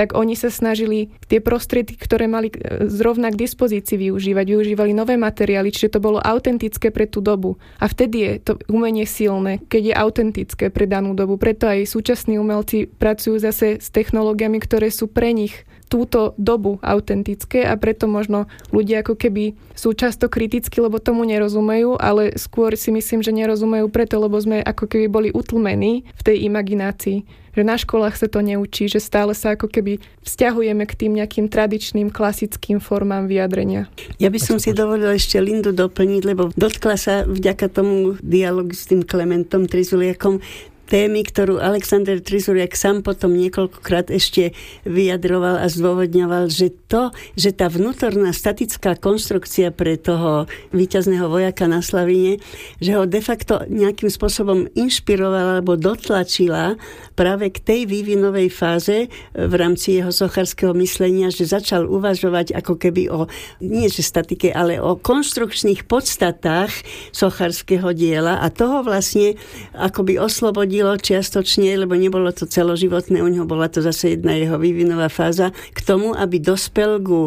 tak oni sa snažili tie prostriedky, ktoré mali zrovna k dispozícii využívali nové materiály, čiže to bolo autentické pre tú dobu. A vtedy je to umenie silné, keď je autentické pre danú dobu. Preto aj súčasní umelci pracujú zase s technológiami, ktoré sú pre nich túto dobu autentické a preto možno ľudia ako keby sú často kritickí, lebo tomu nerozumejú, ale skôr si myslím, že nerozumejú preto, lebo sme ako keby boli utlmení v tej imaginácii. Že na školách sa to neučí, že stále sa ako keby vzťahujeme k tým nejakým tradičným, klasickým formám vyjadrenia. Ja by som si dovolila ešte Lindu doplniť, lebo dotkla sa vďaka tomu dialogu s tým Klementom Trizuliakom témy, ktorú Alexander Trizuliak sám potom niekoľkokrát ešte vyjadroval a zdôvodňoval, že tá vnútorná statická konštrukcia pre toho víťazného vojaka na Slavíne, že ho de facto nejakým spôsobom inšpirovala alebo dotlačila práve k tej vývinovej fáze v rámci jeho socharského myslenia, že začal uvažovať ako keby o, nie že statike, ale o konštrukčných podstatách socharského diela a toho vlastne akoby oslobodil čiastočne, lebo nebolo to celoživotné, u neho bola to zase jedna jeho vývinová fáza, k tomu, aby dospel ku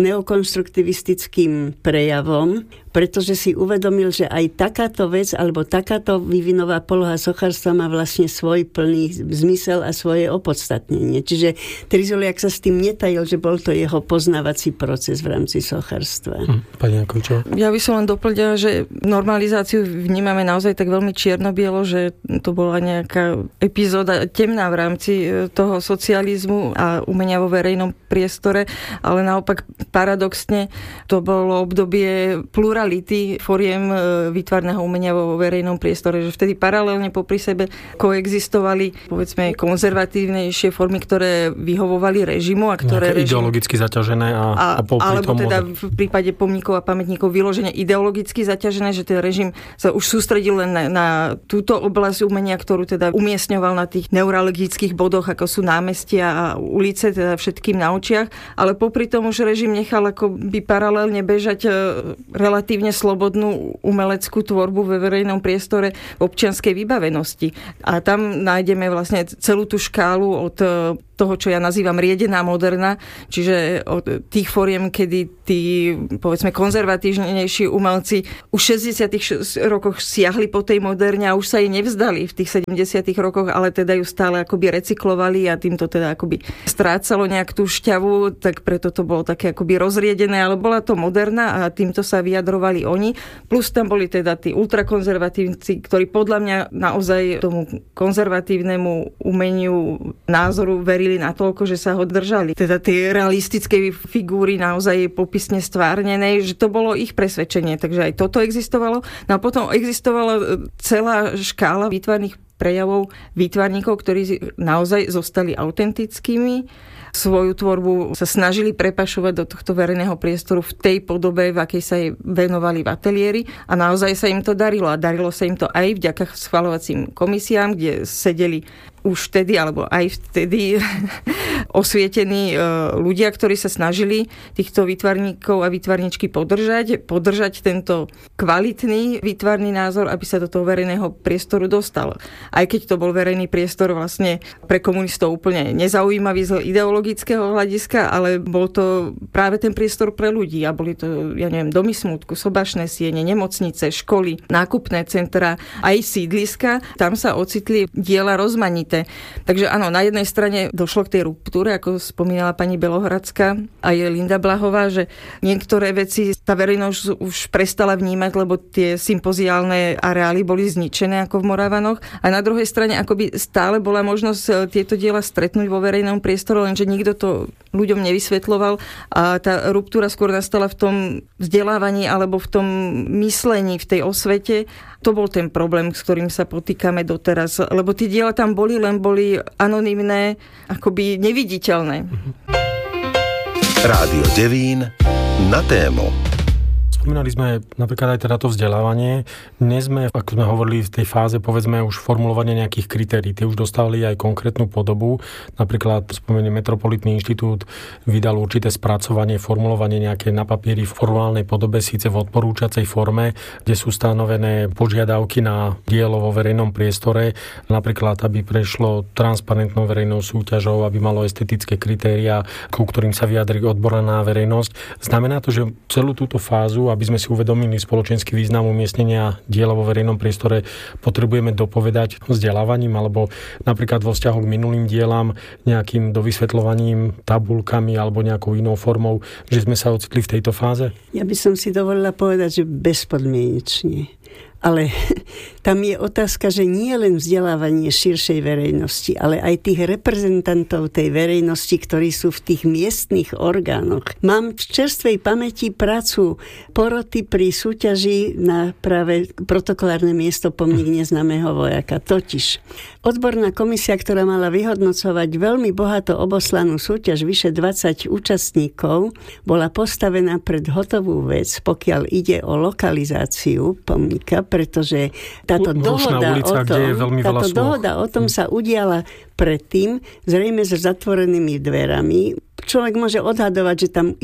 neokonstruktivistickým prejavom, pretože si uvedomil, že aj takáto vec alebo takáto vývinová poloha sochárstva má vlastne svoj plný zmysel a svoje opodstatnenie. Čiže Trizuliak sa s tým netajil, že bol to jeho poznávací proces v rámci sochárstva. Pani Jankovičová. Ja by som len doplňala, že normalizáciu vnímame naozaj tak veľmi čierno-bielo, že to bola nejaká epizóda temná v rámci toho socializmu a umenia vo verejnom priestore, ale naopak paradoxne to bolo obdobie plurality foriem výtvarného umenia vo verejnom priestore, že vtedy paralelne popri sebe koexistovali povedzme konzervatívnejšie formy, ktoré vyhovovali režimu a ktoré ideologicky zaťažené a alebo teda v prípade pomníkov a pamätníkov vyložene ideologicky zaťažené, že ten režim sa už sústredil len na túto oblasť umenia, ktorú teda umiestňoval na tých neurologických bodoch, ako sú námestia a ulice, teda všetkým na očiach, ale popri tom už režim nechal ako by paralelne bežať relatívne slobodnú umeleckú tvorbu ve verejnom priestore v občianskej vybavenosti. A tam nájdeme vlastne celú tú škálu od toho, čo ja nazývam riedená moderna, čiže od tých foriem, kedy tí, povedzme, konzervatívnejší umelci už v 60. rokoch siahli po tej moderne a už sa jej nevzdali v tých 70. rokoch, ale teda ju stále akoby recyklovali a týmto teda akoby strácalo nejak tú šťavu, tak preto to bolo také akoby rozriedené, ale bola to moderna a týmto sa vyjadrovali oni. Plus tam boli teda tí ultrakonzervatívci, ktorí podľa mňa naozaj tomu konzervatívnemu umeniu názoru verili natoľko, že sa ho držali. Teda tie realistické figúry naozaj popisne stvárnené, že to bolo ich presvedčenie. Takže aj toto existovalo. No a potom existovala celá škála výtvarných prejavov výtvarníkov, ktorí naozaj zostali autentickými. Svoju tvorbu sa snažili prepašovať do tohto verejného priestoru v tej podobe, v akej sa jej venovali v ateliéri a naozaj sa im to darilo. A darilo sa im to aj vďaka schvaľovacím komisiám, kde sedeli už vtedy, alebo aj vtedy osvietení ľudia, ktorí sa snažili týchto výtvarníkov a výtvarničky podržať tento kvalitný výtvarný názor, aby sa do toho verejného priestoru dostal. Aj keď to bol verejný priestor vlastne pre komunistov úplne nezaujímavý z ideologického hľadiska, ale bol to práve ten priestor pre ľudí a boli to, ja neviem, domy smútku, sobašné siene, nemocnice, školy, nákupné centra, aj sídliska. Tam sa ocitli diela rozmanité. Takže áno, na jednej strane došlo k tej ruptúre, ako spomínala pani Belohradská a je Linda Blahová, že niektoré veci tá verejnosť už prestala vnímať, lebo tie sympoziálne areály boli zničené ako v Moravanoch a na druhej strane akoby stále bola možnosť tieto diela stretnúť vo verejnom priestore, lenže nikto to ľuďom nevysvetľoval a tá ruptúra skôr nastala v tom vzdelávaní alebo v tom myslení, v tej osvete. To bol ten problém, s ktorým sa potýkame doteraz, lebo tie diela tam boli, len boli anonymné, akoby neviditeľné. Rádio Devín na tému. Spomínali sme napríklad aj teda to vzdelávanie. Dnes sme, ako sme hovorili v tej fáze, povedzme už formulovanie nejakých kritérií. Tie už dostali aj konkrétnu podobu. Napríklad spomeniem Metropolitný inštitút vydal určité spracovanie, formulovanie nejaké na papieri v formálnej podobe, síce v odporúčacej forme, kde sú stanovené požiadavky na dielo vo verejnom priestore, napríklad aby prešlo transparentnou verejnou súťažou, aby malo estetické kritériá, ku ktorým sa vyjadrí odborná verejnosť. Znamená to, že celú túto fázu, aby sme si uvedomili spoločenský význam umiestnenia diela vo verejnom priestore, potrebujeme dopovedať vzdelávaním alebo napríklad vo vzťahu k minulým dielam nejakým dovysvetľovaním, tabuľkami alebo nejakou inou formou, že sme sa ocitli v tejto fáze? Ja by som si dovolila povedať, že bezpodmienečne. Ale tam je otázka, že nie len vzdelávanie širšej verejnosti, ale aj tých reprezentantov tej verejnosti, ktorí sú v tých miestnych orgánoch. Mám v čerstvej pamäti prácu poroty pri súťaži na práve protokolárne miesto pomník neznámeho vojaka. Totiž odborná komisia, ktorá mala vyhodnocovať veľmi bohato oboslanú súťaž, vyše 20 účastníkov, bola postavená pred hotovú vec, pokiaľ ide o lokalizáciu pomníka, pretože táto dohoda o tom sa udiala predtým, zrejme so zatvorenými dverami. Človek môže odhadovať, že tam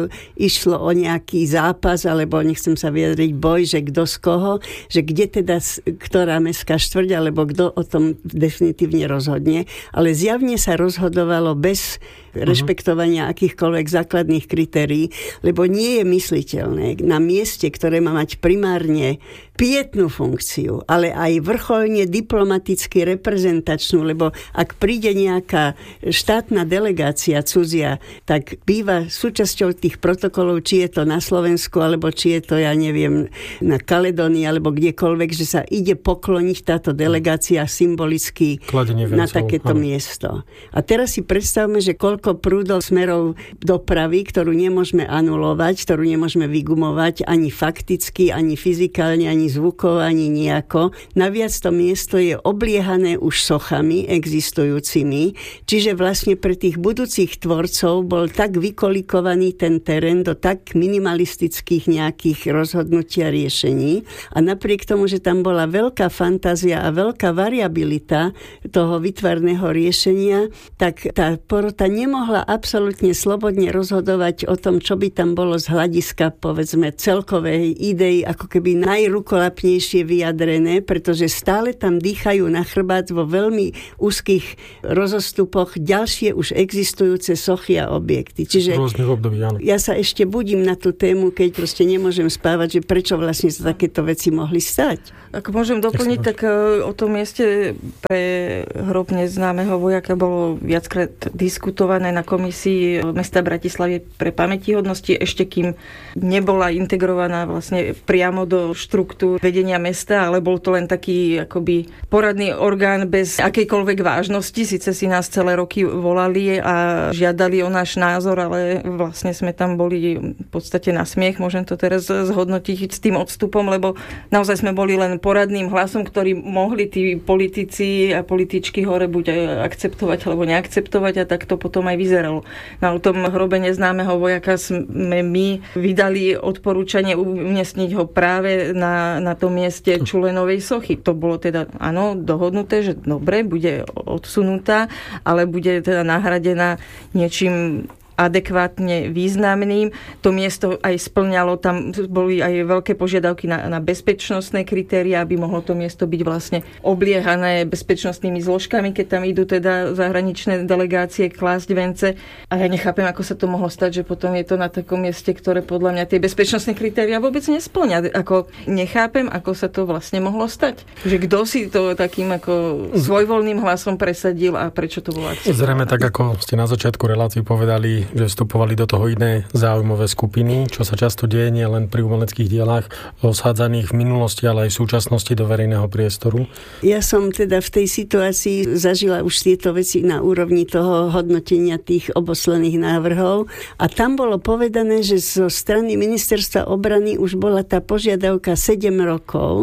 išlo o nejaký zápas, alebo nechcem sa vyjadriť boj, že kto z koho, že kde teda ktorá mestská štvrť, alebo kto o tom definitívne rozhodne. Ale zjavne sa rozhodovalo bez rešpektovania akýchkoľvek základných kritérií, lebo nie je mysliteľné na mieste, ktoré má mať primárne pietnú funkciu, ale aj vrcholne diplomaticky reprezentačnú, lebo ak príde nejaká štátna delegácia cudzia, tak býva súčasťou tých protokolov, či je to na Slovensku, alebo či je to, ja neviem, na Kaledónii, alebo kdekoľvek, že sa ide pokloniť táto delegácia symbolicky na takéto miesto. A teraz si predstavme, že koľko prúdov smerov dopravy, ktorú nemôžeme anulovať, ktorú nemôžeme vygumovať ani fakticky, ani fyzikálne, ani zvukovo, ani nejako. Naviac to miesto je obliehané už sochami existujúcimi, čiže vlastne pre tých budúcich tvorcov bol tak vykolikovaný ten terén do tak minimalistických nejakých rozhodnutí a riešení. A napriek tomu, že tam bola veľká fantázia a veľká variabilita toho výtvarného riešenia, tak tá porota nemohla absolútne slobodne rozhodovať o tom, čo by tam bolo z hľadiska, povedzme, celkovej idei, ako keby najrukolapnejšie vyjadrené, pretože stále tam dýchajú na chrbát vo veľmi úzkých rozostupoch ďalšie už existujúce sochy a objekty. Čiže období, ja sa ešte budím na tú tému, keď proste nemôžem spávať, že prečo vlastne sa takéto veci mohli stať. Ak môžem doplniť, tak o tom mieste pre hrob neznámeho vojaka bolo viackrát diskutované na komisii mesta Bratislavy pre pamätihodnosti, ešte kým nebola integrovaná vlastne priamo do štruktúr vedenia mesta, ale bol to len taký akoby poradný orgán bez akejkoľvek vážnosti. Sice si nás celé roky volali a žiadali o náš názor, ale vlastne sme tam boli v podstate na smiech. Môžem to teraz zhodnotiť s tým odstupom, lebo naozaj sme boli len poradným hlasom, ktorý mohli tí politici a političky hore buď akceptovať alebo neakceptovať, a tak to potom aj vyzeralo. Na tom hrobe neznámeho vojaka sme my vydali odporúčanie umiestniť ho práve na tom mieste Čulenovej sochy. To bolo teda, áno, dohodnuté, že dobre, bude odsunutá, ale bude teda nahradená niečím adekvátne významným. To miesto aj spĺňalo, tam boli aj veľké požiadavky na bezpečnostné kritériá, aby mohlo to miesto byť vlastne obliehané bezpečnostnými zložkami, keď tam idú teda zahraničné delegácie klásť vence. A ja nechápem, ako sa to mohlo stať, že potom je to na takom mieste, ktoré podľa mňa tie bezpečnostné kritériá vôbec nespĺňa. Ako nechápem, ako sa to vlastne mohlo stať. Že kto si to takým ako svojvoľným hlasom presadil a prečo to bolo akceptované. Zrejme tak, ako ste na začiatku relácií povedali, že vstupovali do toho iné záujmové skupiny, čo sa často deje nie len pri umeleckých dielách osádzaných v minulosti, ale aj v súčasnosti do verejného priestoru. Ja som teda v tej situácii zažila už tieto veci na úrovni toho hodnotenia tých oboslených návrhov a tam bolo povedané, že zo strany ministerstva obrany už bola tá požiadavka 7 rokov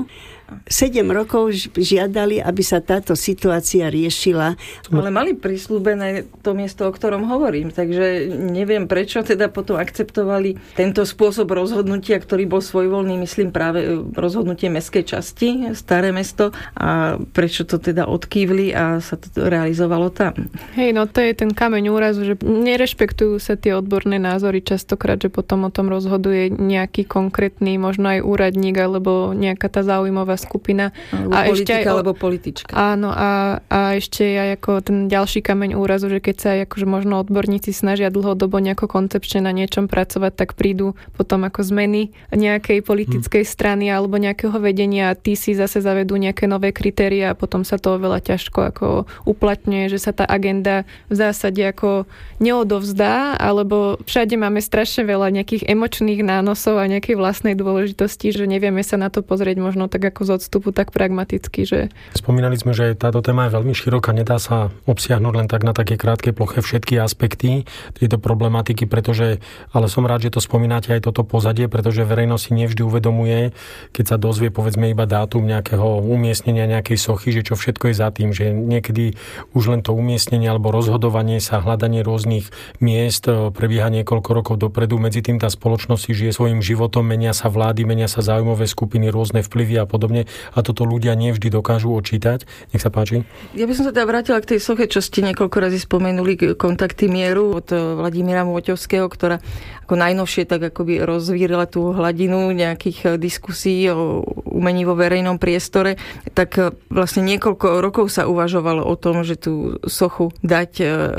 7 rokov žiadali, aby sa táto situácia riešila. Ale mali prisľúbené to miesto, o ktorom hovorím, takže neviem, prečo teda potom akceptovali tento spôsob rozhodnutia, ktorý bol svojvoľný, myslím práve rozhodnutie mestskej časti, Staré mesto, a prečo to teda odkývli a sa to realizovalo tam. Hej, no to je ten kameň úrazu, že nerešpektujú sa tie odborné názory častokrát, že potom o tom rozhoduje nejaký konkrétny, možno aj úradník alebo nejaká tá záujmová skupina. Alebo politika, alebo politička. Áno, a ešte aj ako ten ďalší kameň úrazu, že keď sa aj akože možno odborníci snažia dlhodobo nejako koncepčne na niečom pracovať, tak prídu potom ako zmeny nejakej politickej strany alebo nejakého vedenia a tí si zase zavedú nejaké nové kritéria a potom sa to oveľa ťažko ako uplatňuje, že sa tá agenda v zásade ako neodovzdá, alebo všade máme strašne veľa nejakých emočných nánosov a nejakej vlastnej dôležitosti, že nevieme sa na to pozrieť možno tak ako z odstupu, tak pragmaticky, že... Spomínali sme, že táto téma je veľmi široká, nedá sa obsiahnuť len tak na také krátkej ploche všetky aspekty tejto problematiky, pretože, ale som rád, že to spomínate aj toto pozadie, pretože verejnosť si nevždy uvedomuje, keď sa dozvie povedzme iba dátum nejakého umiestnenia nejakej sochy, že čo všetko je za tým, že niekedy už len to umiestnenie alebo rozhodovanie sa, hľadanie rôznych miest prebieha niekoľko rokov dopredu, medzi tým tá spoločnosť si žije svojím životom, menia sa vlády, menia sa záujmové skupiny, rôzne vplyvy a podobne a toto ľudia nevždy dokážu odčítať. Nech sa páči. Ja by som sa teda vrátila k tej soche, čo ste niekoľko razy spomenuli, Kontakty mieru od Vladimíra Môťovského, ktorá ako najnovšie tak akoby rozvírila tú hladinu nejakých diskusí o umení vo verejnom priestore, tak vlastne niekoľko rokov sa uvažovalo o tom, že tú sochu dať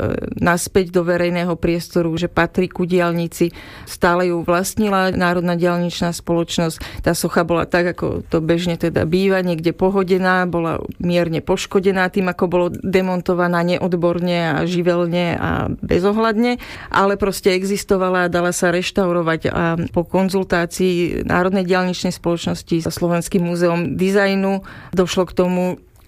naspäť do verejného priestoru, že patrí ku diaľnici. Stále ju vlastnila Národná diaľničná spoločnosť. Tá socha bola tak, ako to bežne teda býva, niekde pohodená, bola mierne poškodená tým, ako bolo demontovaná neodborne a živelne a bezohľadne, ale proste existovala a dala sa reštaurovať a po konzultácii Národnej diaľničnej spoločnosti so Slovenským múzeom dizajnu došlo k tomu,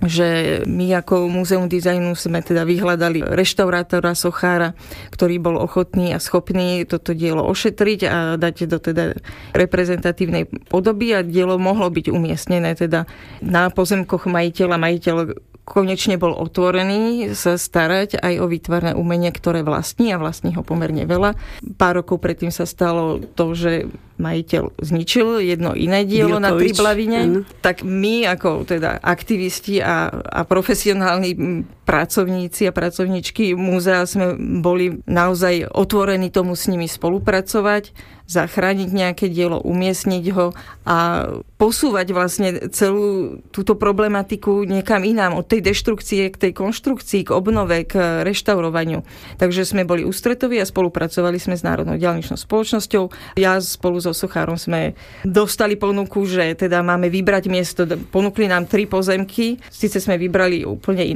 že my ako Múzeum dizajnu sme teda vyhľadali reštaurátora, sochára, ktorý bol ochotný a schopný toto dielo ošetriť a dať do teda reprezentatívnej podoby a dielo mohlo byť umiestnené teda na pozemkoch majiteľa. Majiteľ konečne bol otvorený sa starať aj o výtvarné umenie, ktoré vlastní a vlastní ho pomerne veľa. Pár rokov predtým sa stalo to, že majiteľ zničil jedno iné dielo na Triblavine. Tak my ako teda aktivisti a profesionálni pracovníci a pracovníčky múzea sme boli naozaj otvorení tomu s nimi spolupracovať, zachrániť nejaké dielo, umiestniť ho a posúvať vlastne celú túto problematiku niekam inám, od tej deštrukcie k tej konštrukcii, k obnove, k reštaurovaniu. Takže sme boli ústretoví a spolupracovali sme s Národnou diaľničnou spoločnosťou. Ja spolu so sochárom sme dostali ponuku, že teda máme vybrať miesto. Ponúkli nám 3 pozemky. Sice sme vybrali úplne